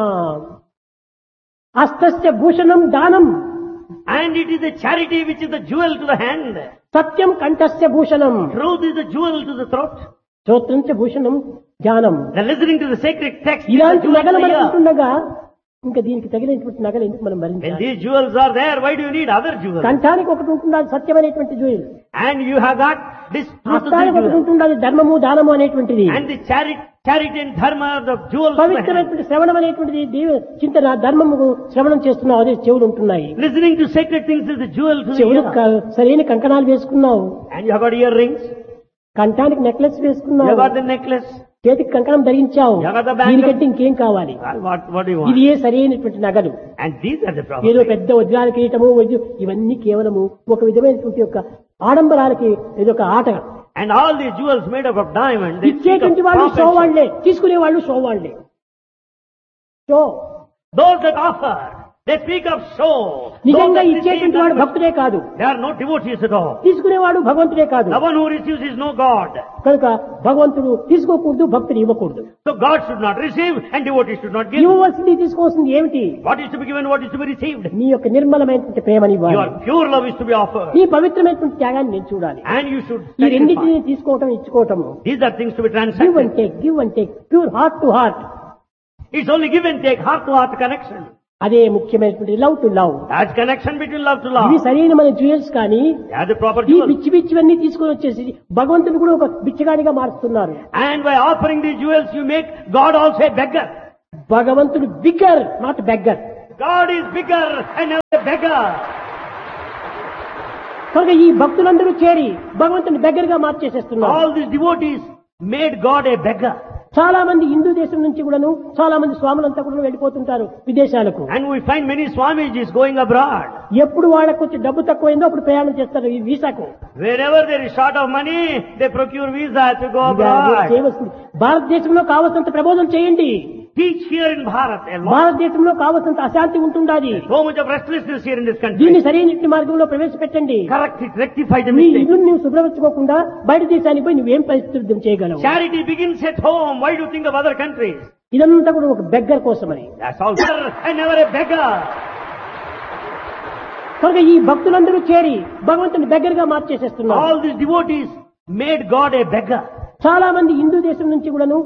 Speaker 1: హస్తస్య Bhushanam దానం
Speaker 2: And it is the charity which is the jewel to the hand.
Speaker 1: Satyam కంఠస్య Bhushanam
Speaker 2: Truth is the jewel to the throat.
Speaker 1: శ్రోత్రం చ భూషణం జ్ఞానం.
Speaker 2: The listening to the sacred text is the
Speaker 1: ఇలాంటి
Speaker 2: jewel
Speaker 1: నగలు
Speaker 2: of the
Speaker 1: మనకు
Speaker 2: ear.
Speaker 1: ఉంటుండగా ఇంకా దీనికి తగినటువంటి నగలు ఎందుకు మనం
Speaker 2: When
Speaker 1: భరించాలి?
Speaker 2: these jewels are there, why do you need other jewels?
Speaker 1: కంఠానికి ఒకటి ఉంటుంది అది సత్యమైనటువంటి జూయిల్,
Speaker 2: And you have got this truth of the
Speaker 1: హస్తానికి ఒకటి
Speaker 2: jewel.
Speaker 1: ఉంటుంది అది ధర్మము దానము అనేటువంటిది,
Speaker 2: And the charity, charity and dharma are the jewels to the hand.
Speaker 1: పవిత్రమైనటువంటి శ్రవణం అనేటువంటిది దేవ చింతన ధర్మము శ్రవణం చేస్తున్నావు అదే చెవులు ఉంటున్నాయి.
Speaker 2: Listening to sacred things is the jewel to the
Speaker 1: చెవులు
Speaker 2: ear.
Speaker 1: క- సరైన కంకణాలు వేసుకున్నావు,
Speaker 2: And you have got earrings.
Speaker 1: కంఠానికి necklace
Speaker 2: You
Speaker 1: వేసుకున్నావు,
Speaker 2: have got the necklace.
Speaker 1: చేతికి కంకణం ధరించావు,
Speaker 2: Jagata Bank-
Speaker 1: దీనికంటే ఇంకేం కావాలి?
Speaker 2: Well, what, what do you
Speaker 1: ఇది
Speaker 2: want?
Speaker 1: ఏ సరైనటువంటి నగలు.
Speaker 2: And these are the
Speaker 1: ఏదో
Speaker 2: properties.
Speaker 1: పెద్ద వజ్రాల కిరీటము వజ్ర- ఇవన్నీ కేవలము ఒక విధమైనటువంటి యొక్క ఆడంబరాలకి ఇదొక ఆట.
Speaker 2: And all these jewels made up of diamond, they speak of
Speaker 1: ఇచ్చేటువంటి వాళ్ళు
Speaker 2: pomp
Speaker 1: షో
Speaker 2: and show.
Speaker 1: వాళ్లే, తీసుకునే వాళ్ళు షో వాళ్లే. Show
Speaker 2: Those that offer, they speak of show. Those
Speaker 1: నిజంగా
Speaker 2: that receive,
Speaker 1: ఇచ్చేటువంటి వాడు
Speaker 2: nothing but-
Speaker 1: భక్తుడే కాదు,
Speaker 2: they are no devotees at all.
Speaker 1: తీసుకునేవాడు భగవంతుడే కాదు.
Speaker 2: The one who receives is no God.
Speaker 1: కనుక భగవంతుడు తీసుకోకూడదు, భక్తుడు ఇవ్వకూడదు.
Speaker 2: So God should not receive and devotees should not give.
Speaker 1: ఇవ్వవలసింది తీసుకోవాల్సింది ఏమిటి?
Speaker 2: What is to be given, what is to be received?
Speaker 1: నీ యొక్క నిర్మలమైనటువంటి ప్రేమని ఇవ్వాలి.
Speaker 2: Your pure love is to be offered.
Speaker 1: నీ పవిత్రమైనటువంటి త్యాగాన్ని నేను చూడాలి.
Speaker 2: And you should
Speaker 1: ఈ రెండింటిని
Speaker 2: sacrifice.
Speaker 1: తీసుకోవటం ఇచ్చుకోవటము,
Speaker 2: These are things to be
Speaker 1: give and
Speaker 2: transacted.
Speaker 1: Take, give and take, pure heart to heart.
Speaker 2: It's only give and take, heart to heart connection.
Speaker 1: అదే ముఖ్యమైనటువంటి love to love.
Speaker 2: That's connection between love to
Speaker 1: ఇవి
Speaker 2: love.
Speaker 1: సరైన మన jewels. కానీ
Speaker 2: They are the proper
Speaker 1: ఈ
Speaker 2: jewels.
Speaker 1: పిచ్చి పిచ్చివన్నీ తీసుకొని వచ్చేసి భగవంతుడు కూడా ఒక బిచ్చగాడిగా మారుస్తున్నారు.
Speaker 2: And by offering these jewels, you make God also a beggar.
Speaker 1: భగవంతుడు bigger, not beggar.
Speaker 2: God is bigger and never a beggar.
Speaker 1: కనుక ఈ భక్తులందరూ చేరి భగవంతుని బెగ్గర్ గా మార్చేసేస్తున్నారు.
Speaker 2: All these devotees made God a beggar.
Speaker 1: చాలా మంది హిందూ దేశం నుంచి కూడాను చాలా మంది స్వాములంతా కూడా వెళ్ళిపోతుంటారు విదేశాలకు.
Speaker 2: And we find many Swamijis going abroad.
Speaker 1: ఎప్పుడు వాళ్ళకు కొంచెం డబ్బు తక్కువైందో అప్పుడు ప్రయాణం చేస్తారు ఈ వీసాకు.
Speaker 2: Wherever there is short of money, they procure visa to go
Speaker 1: ఇది మీరు
Speaker 2: abroad.
Speaker 1: చేయవలసింది. భారతదేశంలో కావలసినంత ప్రబోధం చేయండి.
Speaker 2: Teach here in Bharat a lot.
Speaker 1: భారతదేశంలో కావలసినంత అశాంతి ఉంటుండాలి.
Speaker 2: So much of restlessness here in this
Speaker 1: దీన్ని
Speaker 2: country.
Speaker 1: సరైన మార్గంలో ప్రవేశపెట్టండి.
Speaker 2: Correct it, rectify the
Speaker 1: నీ
Speaker 2: mistake.
Speaker 1: ఇల్లు నువ్వు శుభ్రపరచుకోకుండా బయట దేశానికి పోయి నువ్వేం పరిస్థితులు చేయగలవు?
Speaker 2: Charity begins at home. Why do you think of other countries?
Speaker 1: ఇదంతా కూడా ఒక బెగ్గర్ కోసమని.
Speaker 2: That's all. And never a beggar.
Speaker 1: కనుక ఈ భక్తులందరూ చేరి భగవంతుని బెగ్గర్ గా మార్చేసేస్తున్నారు.
Speaker 2: All these devotees made God a beggar.
Speaker 1: చాలా మంది హిందూ దేశం నుంచి కూడాను